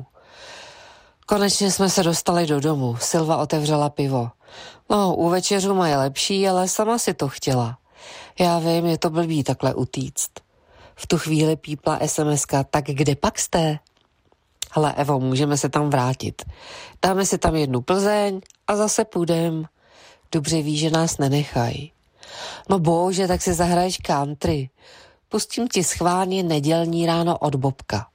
Konečně jsme se dostali do domu. Silva otevřela pivo. No, u večeřu má je lepší, ale sama si to chtěla. Já vím, je to blbý takhle utíct. V tu chvíli pípla es em eska, tak kde pak jste? Hele, Evo, můžeme se tam vrátit. Dáme si tam jednu Plzeň a zase půjdem. Dobře ví, že nás nenechají. No bože, tak si zahraješ country. Pustím ti schválně nedělní ráno od Bobka.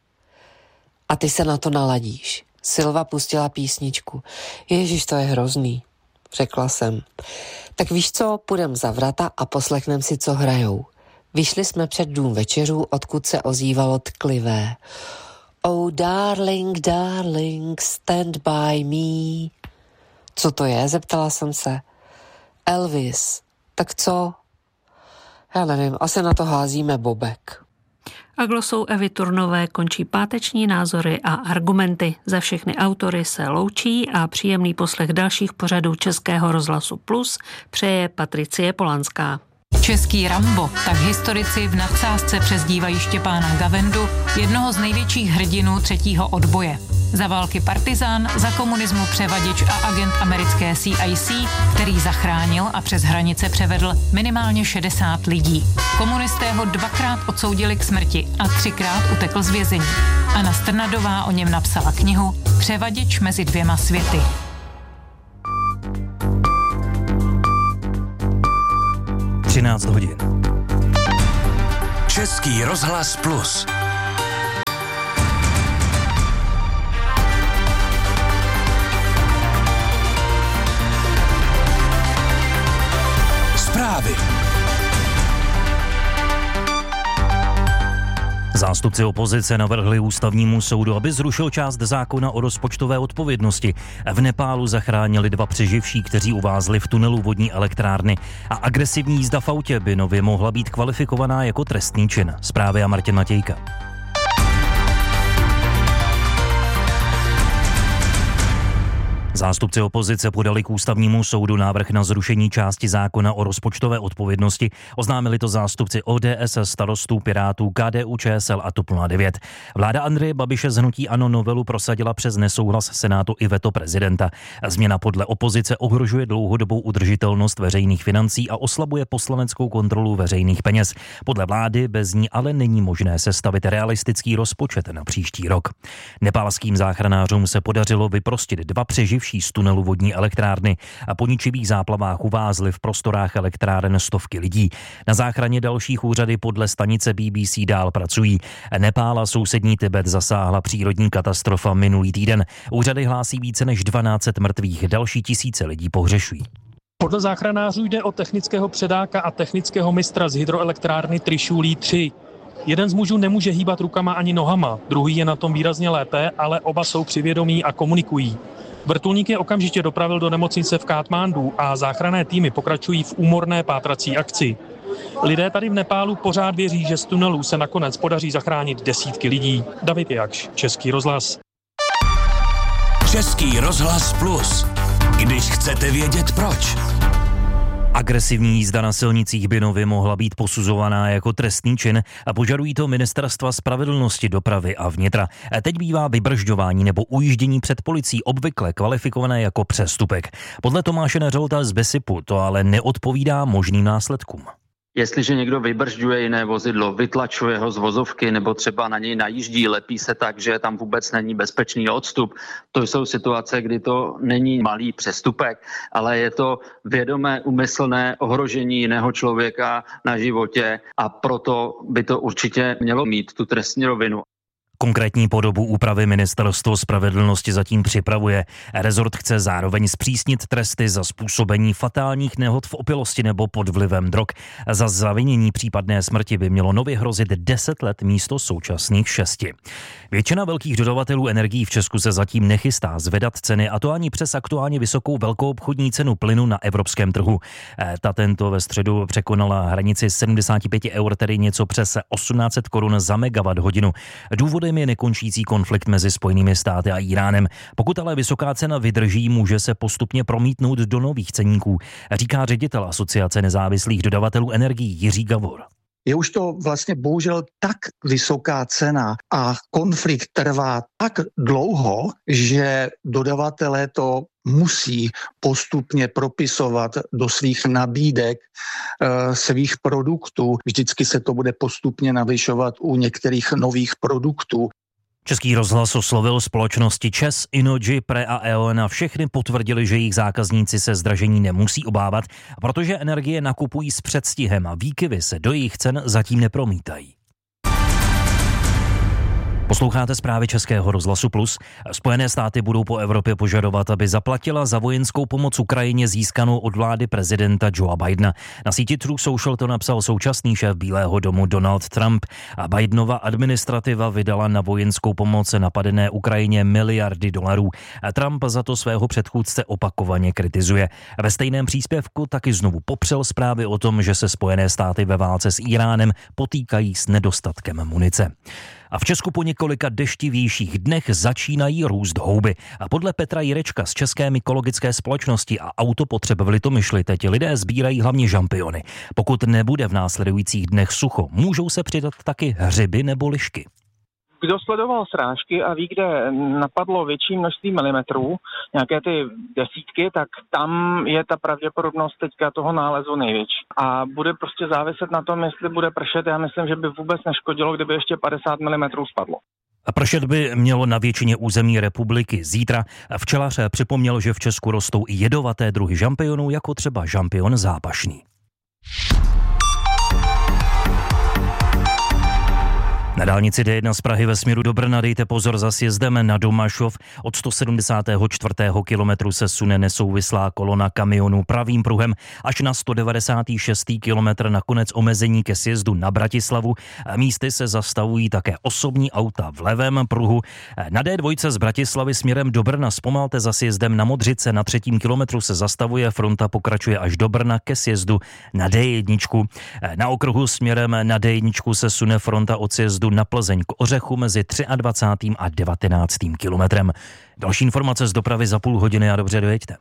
A ty se na to naladíš. Silva pustila písničku. Ježiš, to je hrozný, řekla jsem. Tak víš co, půjdem za vrata a poslechnem si, co hrajou. Vyšli jsme před dům večeřů, odkud se ozývalo tklivé. Oh darling, darling, stand by me. Co to je, zeptala jsem se. Elvis. Tak co? Já nevím, asi na to házíme Bobek. A glosou Evy Turnové končí páteční názory a argumenty. Za všechny autory se loučí a příjemný poslech dalších pořadů Českého rozhlasu Plus přeje Patricie Polanská. Český Rambo, tak historici v nadsázce přezdívají Štěpána Gavendu, jednoho z největších hrdinů třetího odboje. Za války partizán, za komunismu převaděč a agent americké C I C, který zachránil a přes hranice převedl minimálně šedesát lidí. Komunisté ho dvakrát odsoudili k smrti a třikrát utekl z vězení. Anna Strnadová o něm napsala knihu Převaděč mezi dvěma světy. třináct hodin. Český rozhlas Plus. Zprávy. Zástupci opozice navrhli ústavnímu soudu, aby zrušil část zákona o rozpočtové odpovědnosti. V Nepálu zachránili dva přeživší, kteří uvázli v tunelu vodní elektrárny. A agresivní jízda v autě by nově mohla být kvalifikovaná jako trestný čin. Zprávy a Martin Matějka. Zástupci opozice podali k ústavnímu soudu návrh na zrušení části zákona o rozpočtové odpovědnosti. Oznámili to zástupci O D S, Starostů, Pirátů, K D U Č S L a TOP nula devět. Vláda Andreje Babiše z hnutí ANO novelu prosadila přes nesouhlas Senátu i veto prezidenta. Změna podle opozice ohrožuje dlouhodobou udržitelnost veřejných financí a oslabuje poslaneckou kontrolu veřejných peněz. Podle vlády bez ní ale není možné sestavit realistický rozpočet na příští rok. Nepálským záchranářům se podařilo vyprostit dva přeživší z tunelu vodní elektrárny a po ničivých záplavách uvázly v prostorách elektráren stovky lidí. Na záchraně dalších úřady podle stanice B B C dál pracují. Nepál a sousední Tibet zasáhla přírodní katastrofa minulý týden. Úřady hlásí více než dvanáct set mrtvých, další tisíce lidí pohřešují. Podle záchranářů jde o technického předáka a technického mistra z hydroelektrárny Trišulí tři. Jeden z mužů nemůže hýbat rukama ani nohama, druhý je na tom výrazně lépe, ale oba jsou při vědomí a komunikují. Vrtulník je okamžitě dopravil do nemocnice v Kátmandu a záchranné týmy pokračují v úmorné pátrací akci. Lidé tady v Nepálu pořád věří, že z tunelů se nakonec podaří zachránit desítky lidí. David Jakš, Český rozhlas. Český rozhlas Plus. Když chcete vědět proč. Agresivní jízda na silnicích by nově mohla být posuzovaná jako trestný čin a požadují to ministerstva spravedlnosti, dopravy a vnitra. A teď bývá vybržďování nebo ujíždění před policií obvykle kvalifikované jako přestupek. Podle Tomáše Neřolta z Besipu to ale neodpovídá možným následkům. Jestliže někdo vybržďuje jiné vozidlo, vytlačuje ho z vozovky nebo třeba na něj najíždí, lepí se tak, že tam vůbec není bezpečný odstup, to jsou situace, kdy to není malý přestupek, ale je to vědomé, úmyslné ohrožení jiného člověka na životě a proto by to určitě mělo mít tu trestní rovinu. Konkrétní podobu úpravy ministerstvo spravedlnosti zatím připravuje. Rezort chce zároveň zpřísnit tresty za způsobení fatálních nehod v opilosti nebo pod vlivem drog. Za zavinění případné smrti by mělo nově hrozit deset let místo současných šesti. Většina velkých dodavatelů energií v Česku se zatím nechystá zvedat ceny, a to ani přes aktuálně vysokou velkoobchodní cenu plynu na evropském trhu. Ta tento ve středu překonala hranici sedmdesát pět eur, tedy něco přes osmnáct set korun za megawatt hodinu. Důvodem je nekončící konflikt mezi Spojenými státy a Íránem. Pokud ale vysoká cena vydrží, může se postupně promítnout do nových ceníků, říká ředitel Asociace nezávislých dodavatelů energií Jiří Gavor. Je už to vlastně bohužel tak vysoká cena a konflikt trvá tak dlouho, že dodavatelé to musí postupně propisovat do svých nabídek e, svých produktů. Vždycky se to bude postupně navyšovat u některých nových produktů. Český rozhlas oslovil společnosti ČEZ, Innogy, Pre a E O N a všechny potvrdili, že jejich zákazníci se zdražení nemusí obávat, protože energie nakupují s předstihem a výkyvy se do jejich cen zatím nepromítají. Posloucháte zprávy Českého rozhlasu Plus. Spojené státy budou po Evropě požadovat, aby zaplatila za vojenskou pomoc Ukrajině získanou od vlády prezidenta Joea Bidena. Na síti Truth Social to napsal současný šéf Bílého domu Donald Trump. A Bidenova administrativa vydala na vojenskou pomoc napadené Ukrajině miliardy dolarů. A Trump za to svého předchůdce opakovaně kritizuje. Ve stejném příspěvku taky znovu popřel zprávy o tom, že se Spojené státy ve válce s Íránem potýkají s nedostatkem munice. A v Česku po několika deštivějších dnech začínají růst houby. A podle Petra Jirečka z České mykologické společnosti a Autopotřeb v Litomyšli teď lidé sbírají hlavně žampiony. Pokud nebude v následujících dnech sucho, můžou se přidat taky hřiby nebo lišky. Kdo sledoval srážky a ví, kde napadlo větší množství milimetrů, nějaké ty desítky, tak tam je ta pravděpodobnost teďka toho nálezu největší. A bude prostě záviset na tom, jestli bude pršet. Já myslím, že by vůbec neškodilo, kdyby ještě padesát milimetrů spadlo. A pršet by mělo na většině území republiky zítra. Včelař připomněl, že v Česku rostou i jedovaté druhy žampionů, jako třeba žampion zápašný. Na dálnici D jedna z Prahy ve směru do Brna dejte pozor za sjezdem na Domašov. Od sto sedmdesátého čtvrtého kilometru se sune nesouvislá kolona kamionů pravým pruhem až na sto devadesátý šestý kilometr, nakonec omezení ke sjezdu na Bratislavu. Místy se zastavují také osobní auta v levém pruhu. Na D dva z Bratislavy směrem do Brna zpomalte za sjezdem na Modřice. Na třetím kilometru se zastavuje, fronta pokračuje až do Brna ke sjezdu na D jedna. Na okruhu směrem na D jedna se sune fronta od sjezdu na Plzeň k Ořechu mezi dvacátým třetím a devatenáctým kilometrem. Další informace z dopravy za půl hodiny a dobře dojeďte.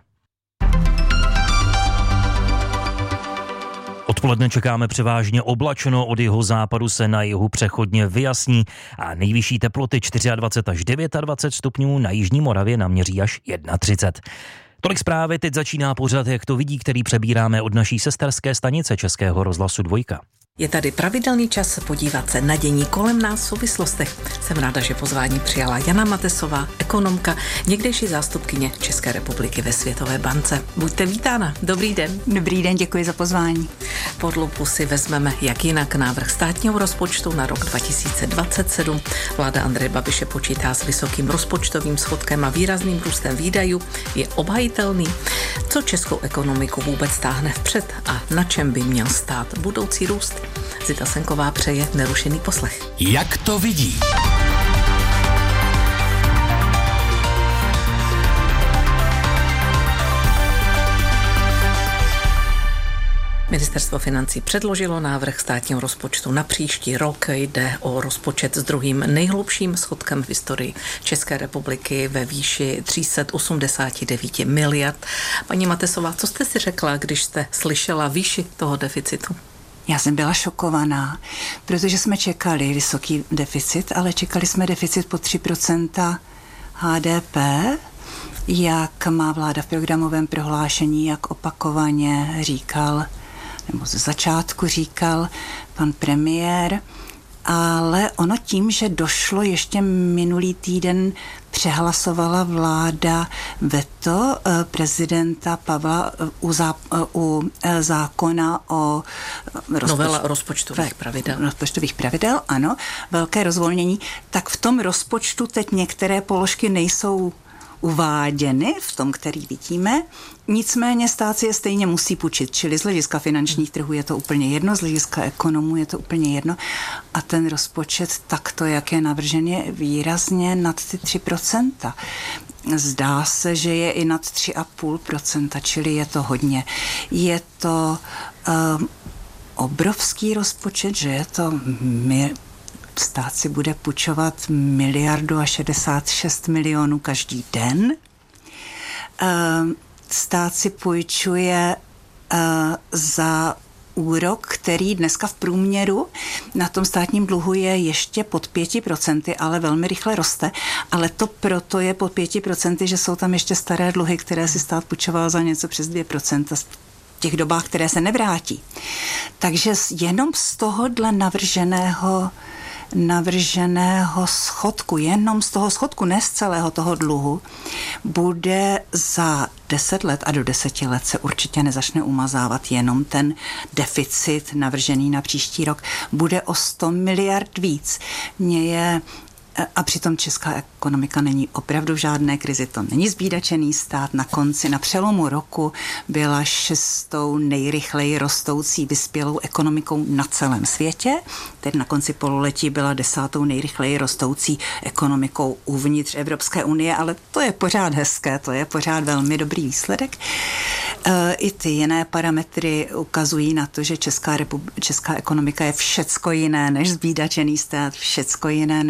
Odpoledne čekáme převážně oblačno, od jihozápadu se na jihu přechodně vyjasní a nejvyšší teploty dvacet čtyři až dvacet devět stupňů, na jižní Moravě naměří až třicet jedna. Tolik zprávy, teď začíná pořad, jak to vidí, který přebíráme od naší sesterské stanice Českého rozhlasu Dvojka. Je tady pravidelný čas podívat se na dění kolem nás v souvislostech. Jsem ráda, že pozvání přijala Jana Matesová, ekonomka, někdejší zástupkyně České republiky ve Světové bance. Buďte vítána. Dobrý den. Dobrý den, děkuji za pozvání. Pod lupu si vezmeme jak jinak návrh státního rozpočtu na rok dva tisíce dvacet sedm. Vláda Andreje Babiše počítá s vysokým rozpočtovým schodkem a výrazným růstem výdajů. Je obhajitelný? Co českou ekonomiku vůbec táhne vpřed a na čem by měl stát budoucí růst? Zita Senková přeje nerušený poslech. Jak to vidí? Ministerstvo financí předložilo návrh státního rozpočtu na příští rok. Jde o rozpočet s druhým nejhlubším schodkem v historii České republiky ve výši tři sta osmdesát devět miliard. Paní Matesová, co jste si řekla, když jste slyšela výši toho deficitu? Já jsem byla šokovaná, protože jsme čekali vysoký deficit, ale čekali jsme deficit po tři procenta H D P, jak má vláda v programovém prohlášení, jak opakovaně říkal, nebo ze začátku říkal pan premiér, ale ono tím, že došlo ještě minulý týden, přehlasovala vláda veto prezidenta Pavla u, zá, u zákona o rozpočtu, novela rozpočtových pravidel. Rozpočtových pravidel, ano, velké rozvolnění, tak v tom rozpočtu teď některé položky nejsou uváděny v tom, který vidíme. Nicméně stát si je stejně musí půjčit, čili z hlediska finančních trhů je to úplně jedno, z hlediska ekonomů je to úplně jedno. A ten rozpočet takto, jak je navržen, je výrazně nad ty tři procenta. Zdá se, že je i nad tři celá pět procenta, čili je to hodně. Je to um, obrovský rozpočet, že je to... My, stát si bude půjčovat miliardu a šedesát šest milionů každý den. Stát si půjčuje za úrok, který dneska v průměru na tom státním dluhu je ještě pod pěti procenty, ale velmi rychle roste. Ale to proto je pod pěti procenty, že jsou tam ještě staré dluhy, které si stát půjčoval za něco přes dvě procenta v těch dobách, které se nevrátí. Takže jenom z tohohle navrženého navrženého schodku, jenom z toho schodku, ne z celého toho dluhu, bude za deset let a do deseti let se určitě nezačne umazávat jenom ten deficit navržený na příští rok. Bude o sto miliard víc. Mně je A přitom česká ekonomika není opravdu v žádné krizi, to není zbídačený stát. Na konci, na přelomu roku byla šestou nejrychleji rostoucí vyspělou ekonomikou na celém světě. Teď na konci pololetí byla desátou nejrychleji rostoucí ekonomikou uvnitř Evropské unie, ale to je pořád hezké, to je pořád velmi dobrý výsledek. I ty jiné parametry ukazují na to, že česká, repub- česká ekonomika je všecko jiné než zbídačený stát, všecko jiné než země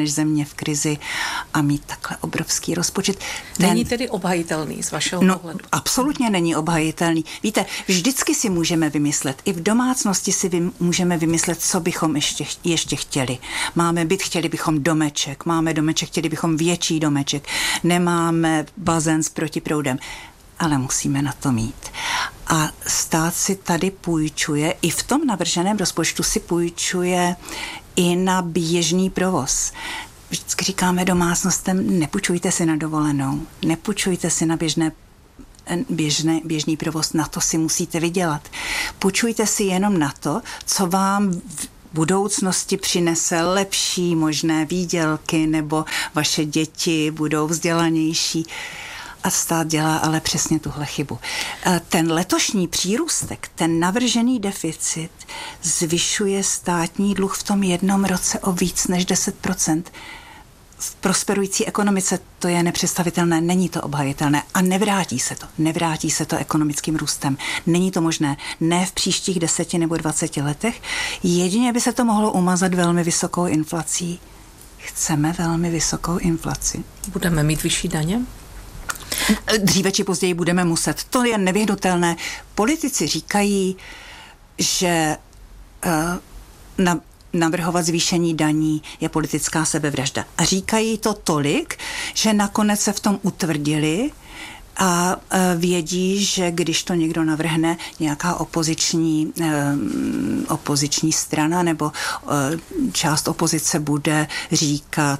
v krizi a mít takhle obrovský rozpočet. Ten, není tedy obhajitelný z vašeho no, pohledu? Absolutně není obhajitelný. Víte, vždycky si můžeme vymyslet, i v domácnosti si vym, můžeme vymyslet, co bychom ještě, ještě chtěli. Máme byt, chtěli bychom domeček, máme domeček, chtěli bychom větší domeček, nemáme bazén s protiproudem, ale musíme na to mít. A stát si tady půjčuje, i v tom navrženém rozpočtu si půjčuje i na běžný provoz. Vždycky říkáme domácnostem, nepůjčujte si na dovolenou, nepůjčujte si na běžné Běžné, běžný provoz, na to si musíte vydělat. Půjčujte si jenom na to, co vám v budoucnosti přinese lepší možné výdělky, nebo vaše děti budou vzdělanější. A stát dělá ale přesně tuhle chybu. Ten letošní přírůstek, ten navržený deficit zvyšuje státní dluh v tom jednom roce o víc než deset procent. V prosperující ekonomice to je nepředstavitelné, není to obhajitelné a nevrátí se to. Nevrátí se to ekonomickým růstem. Není to možné. Ne v příštích deseti nebo dvaceti letech. Jedině by se to mohlo umazat velmi vysokou inflací. Chceme velmi vysokou inflaci. Budeme mít vyšší daně? Dříve či později budeme muset. To je nevyhnutelné. Politici říkají, že uh, na navrhovat zvýšení daní je politická sebevražda. A říkají to tolik, že nakonec se v tom utvrdili a vědí, že když to někdo navrhne, nějaká opoziční, opoziční strana nebo část opozice bude říkat: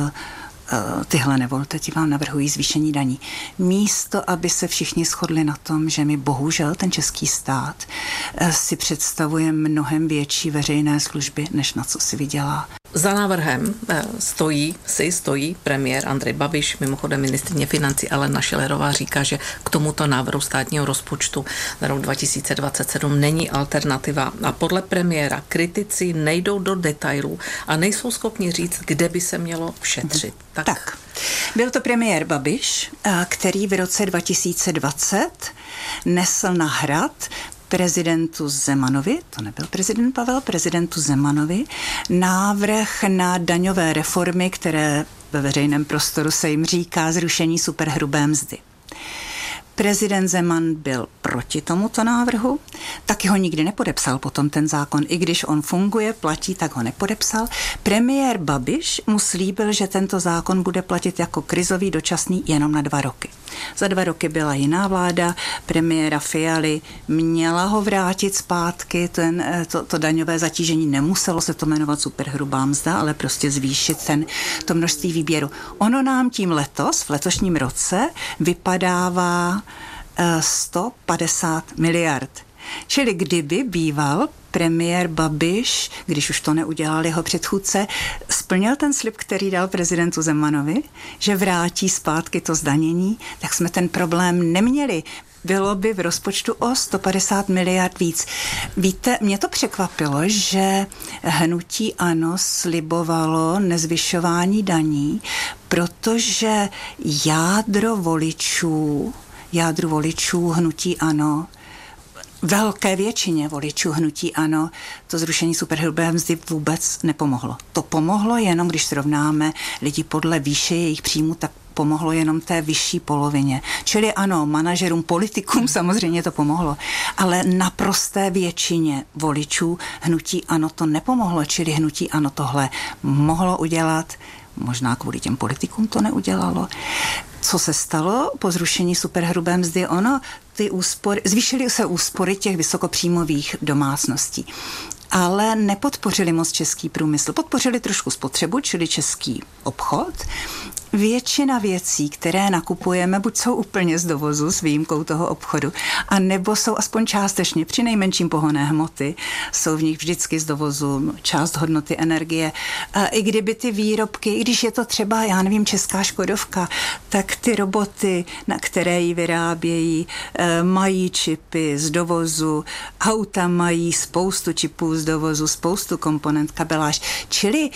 tyhle nevolte, ti vám navrhují zvýšení daní. Místo, aby se všichni shodli na tom, že my bohužel ten český stát si představuje mnohem větší veřejné služby, než na co si vydělá. Za návrhem stojí, si stojí premiér Andrej Babiš, mimochodem ministryně financí Alena Schillerová říká, že k tomuto návrhu státního rozpočtu na rok dva tisíce dvacet sedm není alternativa a podle premiéra kritici nejdou do detailů a nejsou schopni říct, kde by se mělo šetřit. Tak. tak. Byl to premiér Babiš, který v roce dva tisíce dvacet nesl na hrad prezidentu Zemanovi, to nebyl prezident Pavel, prezidentu Zemanovi, návrh na daňové reformy, které ve veřejném prostoru se jim říká zrušení superhrubé mzdy. Prezident Zeman byl proti tomuto návrhu, taky ho nikdy nepodepsal potom ten zákon. I když on funguje, platí, tak ho nepodepsal. Premiér Babiš mu slíbil, že tento zákon bude platit jako krizový dočasný jenom na dva roky. Za dva roky byla jiná vláda, premiéra Fialy, měla ho vrátit zpátky, ten, to, to daňové zatížení nemuselo se to jmenovat superhrubá mzda, ale prostě zvýšit ten, to množství výběru. Ono nám tím letos, v letošním roce, vypadává sto padesát miliard. Čili kdyby býval premiér Babiš, když už to neudělal jeho předchůdce, splnil ten slib, který dal prezidentu Zemanovi, že vrátí zpátky to zdanění, tak jsme ten problém neměli. Bylo by v rozpočtu o sto padesát miliard víc. Víte, mě to překvapilo, že hnutí ANO slibovalo nezvyšování daní, protože jádro voličů, jádru voličů hnutí ANO, velké většině voličů hnutí ANO to zrušení superhrubé mzdy vůbec nepomohlo. To pomohlo jenom, když srovnáme lidi podle výše jejich příjmu, tak pomohlo jenom té vyšší polovině. Čili ano, manažerům, politikům samozřejmě to pomohlo, ale naprosté většině voličů hnutí ANO to nepomohlo, čili hnutí ANO tohle mohlo udělat, možná kvůli těm politikům to neudělalo. Co se stalo po zrušení superhrubé mzdy? Ono, ty úspory, zvýšily se úspory těch vysokopříjmových domácností, ale nepodpořili moc český průmysl. Podpořili trošku spotřebu, čili český obchod. Většina věcí, které nakupujeme, buď jsou úplně z dovozu s výjimkou toho obchodu, a nebo jsou aspoň částečně, při nejmenším pohonné hmoty, jsou v nich vždycky z dovozu, část hodnoty energie. A i kdyby ty výrobky, i když je to třeba, já nevím, česká Škodovka, tak ty roboty, na které ji vyrábějí, mají čipy z dovozu, auta mají spoustu čipů z dovozu, spoustu komponent, kabeláž, čili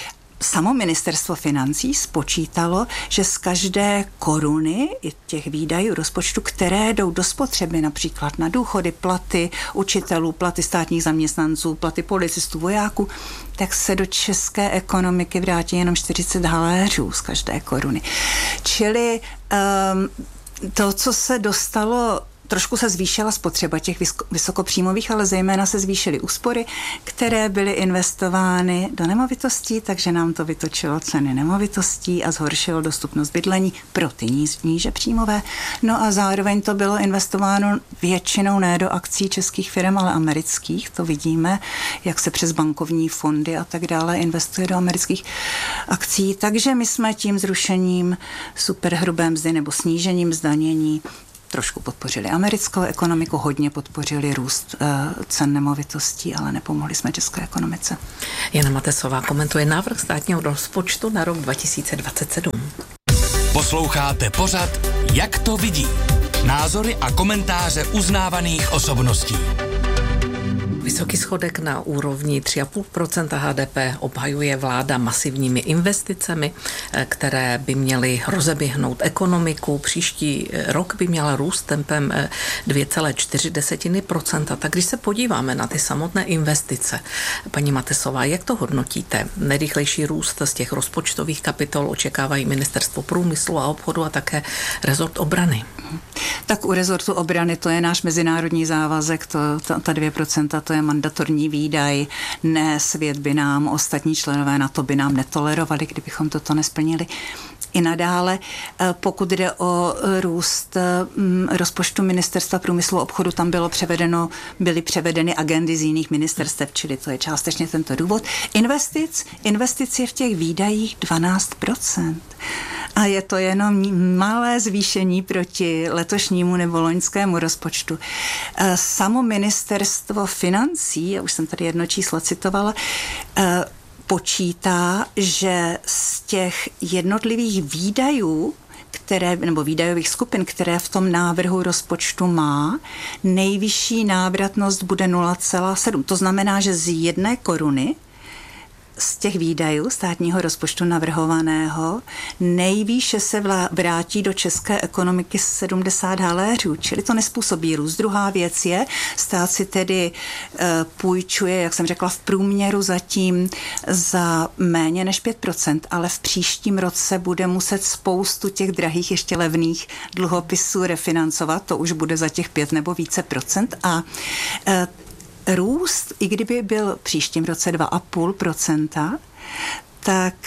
samo ministerstvo financí spočítalo, že z každé koruny těch výdajů rozpočtu, které jdou do spotřeby, například na důchody, platy učitelů, platy státních zaměstnanců, platy policistů, vojáků, tak se do české ekonomiky vrátí jenom čtyřicet haléřů z každé koruny. Čili um, to, co se dostalo, trošku se zvýšila spotřeba těch vysokopříjmových, ale zejména se zvýšily úspory, které byly investovány do nemovitostí, takže nám to vytočilo ceny nemovitostí a zhoršilo dostupnost bydlení pro ty níže příjmové. No a zároveň to bylo investováno většinou ne do akcí českých firm, ale amerických. To vidíme, jak se přes bankovní fondy a tak dále investuje do amerických akcí. Takže my jsme tím zrušením superhrubé mzdy nebo snížením zdanění trošku podpořili americkou ekonomiku, hodně podpořili růst uh, cen nemovitostí, ale nepomohli jsme české ekonomice. Jana Matesová komentuje návrh státního rozpočtu na rok dva tisíce dvacet sedm. Posloucháte pořad Jak to vidí? Názory a komentáře uznávaných osobností. Vysoký schodek na úrovni tři celá pět procenta H D P obhajuje vláda masivními investicemi, které by měly rozeběhnout ekonomiku. Příští rok by měla růst tempem dvě celá čtyři procenta. Tak když se podíváme na ty samotné investice, paní Matesová, jak to hodnotíte? Nejrychlejší růst z těch rozpočtových kapitol očekávají Ministerstvo průmyslu a obchodu a také rezort obrany. Tak u rezortu obrany to je náš mezinárodní závazek, to, to, ta dvě procenta, to je mandatorní výdaj, ne svět by nám, ostatní členové NATO by nám netolerovali, kdybychom toto nesplnili. I nadále, pokud jde o růst rozpočtu Ministerstva průmyslu a obchodu, tam bylo převedeno, byly převedeny agendy z jiných ministerstev, čili to je částečně tento důvod. Investic, investic je v těch výdajích dvanáct procent. A je to jenom malé zvýšení proti letošnímu nebo loňskému rozpočtu. Samo ministerstvo financí, já už jsem tady jedno číslo citovala, počítá, že z těch jednotlivých výdajů, které, nebo výdajových skupin, které v tom návrhu rozpočtu má, nejvyšší návratnost bude nula celá sedm. To znamená, že z jedné koruny z těch výdajů státního rozpočtu navrhovaného nejvýše se vrátí do české ekonomiky sedmdesát haléřů, čili to nespůsobí růst. Druhá věc je, stát si tedy e, půjčuje, jak jsem řekla, v průměru zatím za méně než pět procent, ale v příštím roce bude muset spoustu těch drahých, ještě levných dluhopisů refinancovat, to už bude za těch pět nebo více procent a e, růst, i kdyby byl v příštím roce dva celá pět procenta, tak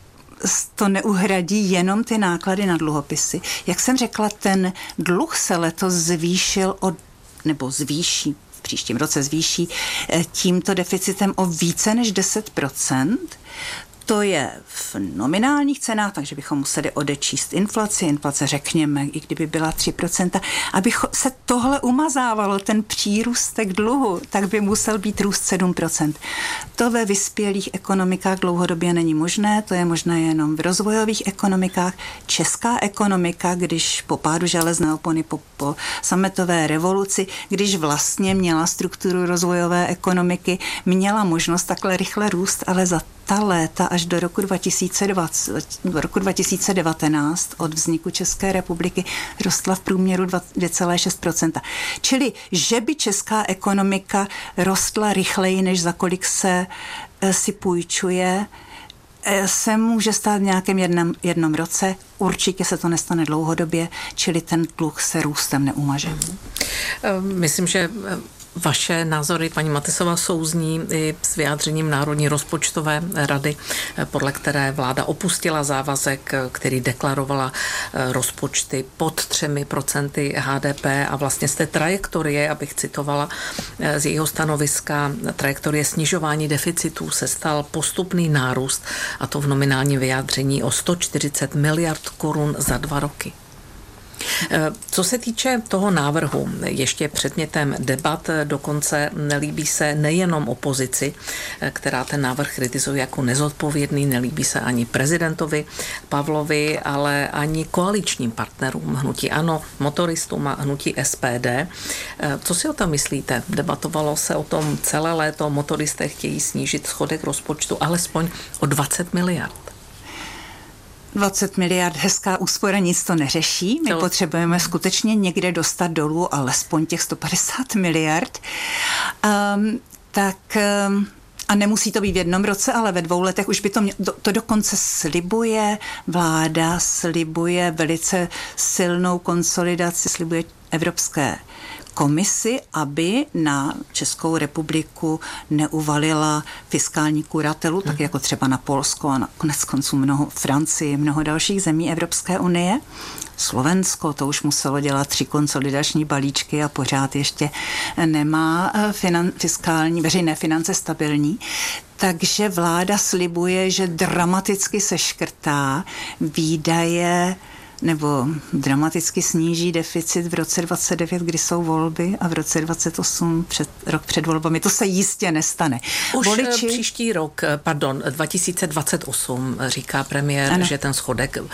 to neuhradí jenom ty náklady na dluhopisy. Jak jsem řekla, ten dluh se letos zvýšil od, nebo zvýší, v příštím roce zvýší tímto deficitem o více než deset procent. To je v nominálních cenách, takže bychom museli odečíst inflaci. Inflace řekněme, i kdyby byla tři procenta. Aby se tohle umazávalo, ten přírůstek dluhu, tak by musel být růst sedm procent. To ve vyspělých ekonomikách dlouhodobě není možné, to je možné jenom v rozvojových ekonomikách. Česká ekonomika, když po pádu železné opony, po, po sametové revoluci, když vlastně měla strukturu rozvojové ekonomiky, měla možnost takhle rychle růst, ale za ta léta až do roku dva tisíce dvacet, do roku dva tisíce devatenáct od vzniku České republiky rostla v průměru dvě celá šest procenta. Čili, že by česká ekonomika rostla rychleji, než za kolik se si půjčuje, se může stát v nějakém jednom, jednom roce. Určitě se to nestane dlouhodobě, čili ten dluh se růstem neumaže. Myslím, že vaše názory, paní Matesová, souzní i s vyjádřením Národní rozpočtové rady, podle které vláda opustila závazek, který deklarovala rozpočty pod třemi procenty H D P a vlastně z té trajektorie, abych citovala z jejího stanoviska, trajektorie snižování deficitů se stal postupný nárůst, a to v nominálním vyjádření o sto čtyřicet miliard korun za dva roky. Co se týče toho návrhu, ještě předmětem debat, dokonce nelíbí se nejenom opozici, která ten návrh kritizuje jako nezodpovědný, nelíbí se ani prezidentovi Pavlovi, ale ani koaličním partnerům hnutí ANO, motoristům a hnutí S P D. Co si o tom myslíte? Debatovalo se o tom celé léto, motoristé chtějí snížit schodek rozpočtu alespoň o dvacet miliard. dvacet miliard, hezká úspora, nic to neřeší. My to... potřebujeme skutečně někde dostat dolů alespoň těch sto padesát miliard. Um, tak... Um, A nemusí to být v jednom roce, ale ve dvou letech už by to, mě, to dokonce slibuje, vláda slibuje velice silnou konsolidaci, slibuje Evropské komisi, aby na Českou republiku neuvalila fiskální kuratelu, tak jako třeba na Polsko a na konec konců mnoho Francii, mnoho dalších zemí Evropské unie. Slovensko, to už muselo dělat tři konsolidační balíčky a pořád ještě nemá finan, fiskální, veřejné finance stabilní. Takže vláda slibuje, že dramaticky seškrtá výdaje nebo dramaticky sníží deficit v roce dvacet devět, kdy jsou volby, a v roce dvacet osm, před, rok před volbami. To se jistě nestane. Už Voliči... příští rok, pardon, dva tisíce dvacet osm, říká premiér, ano. že ten schodek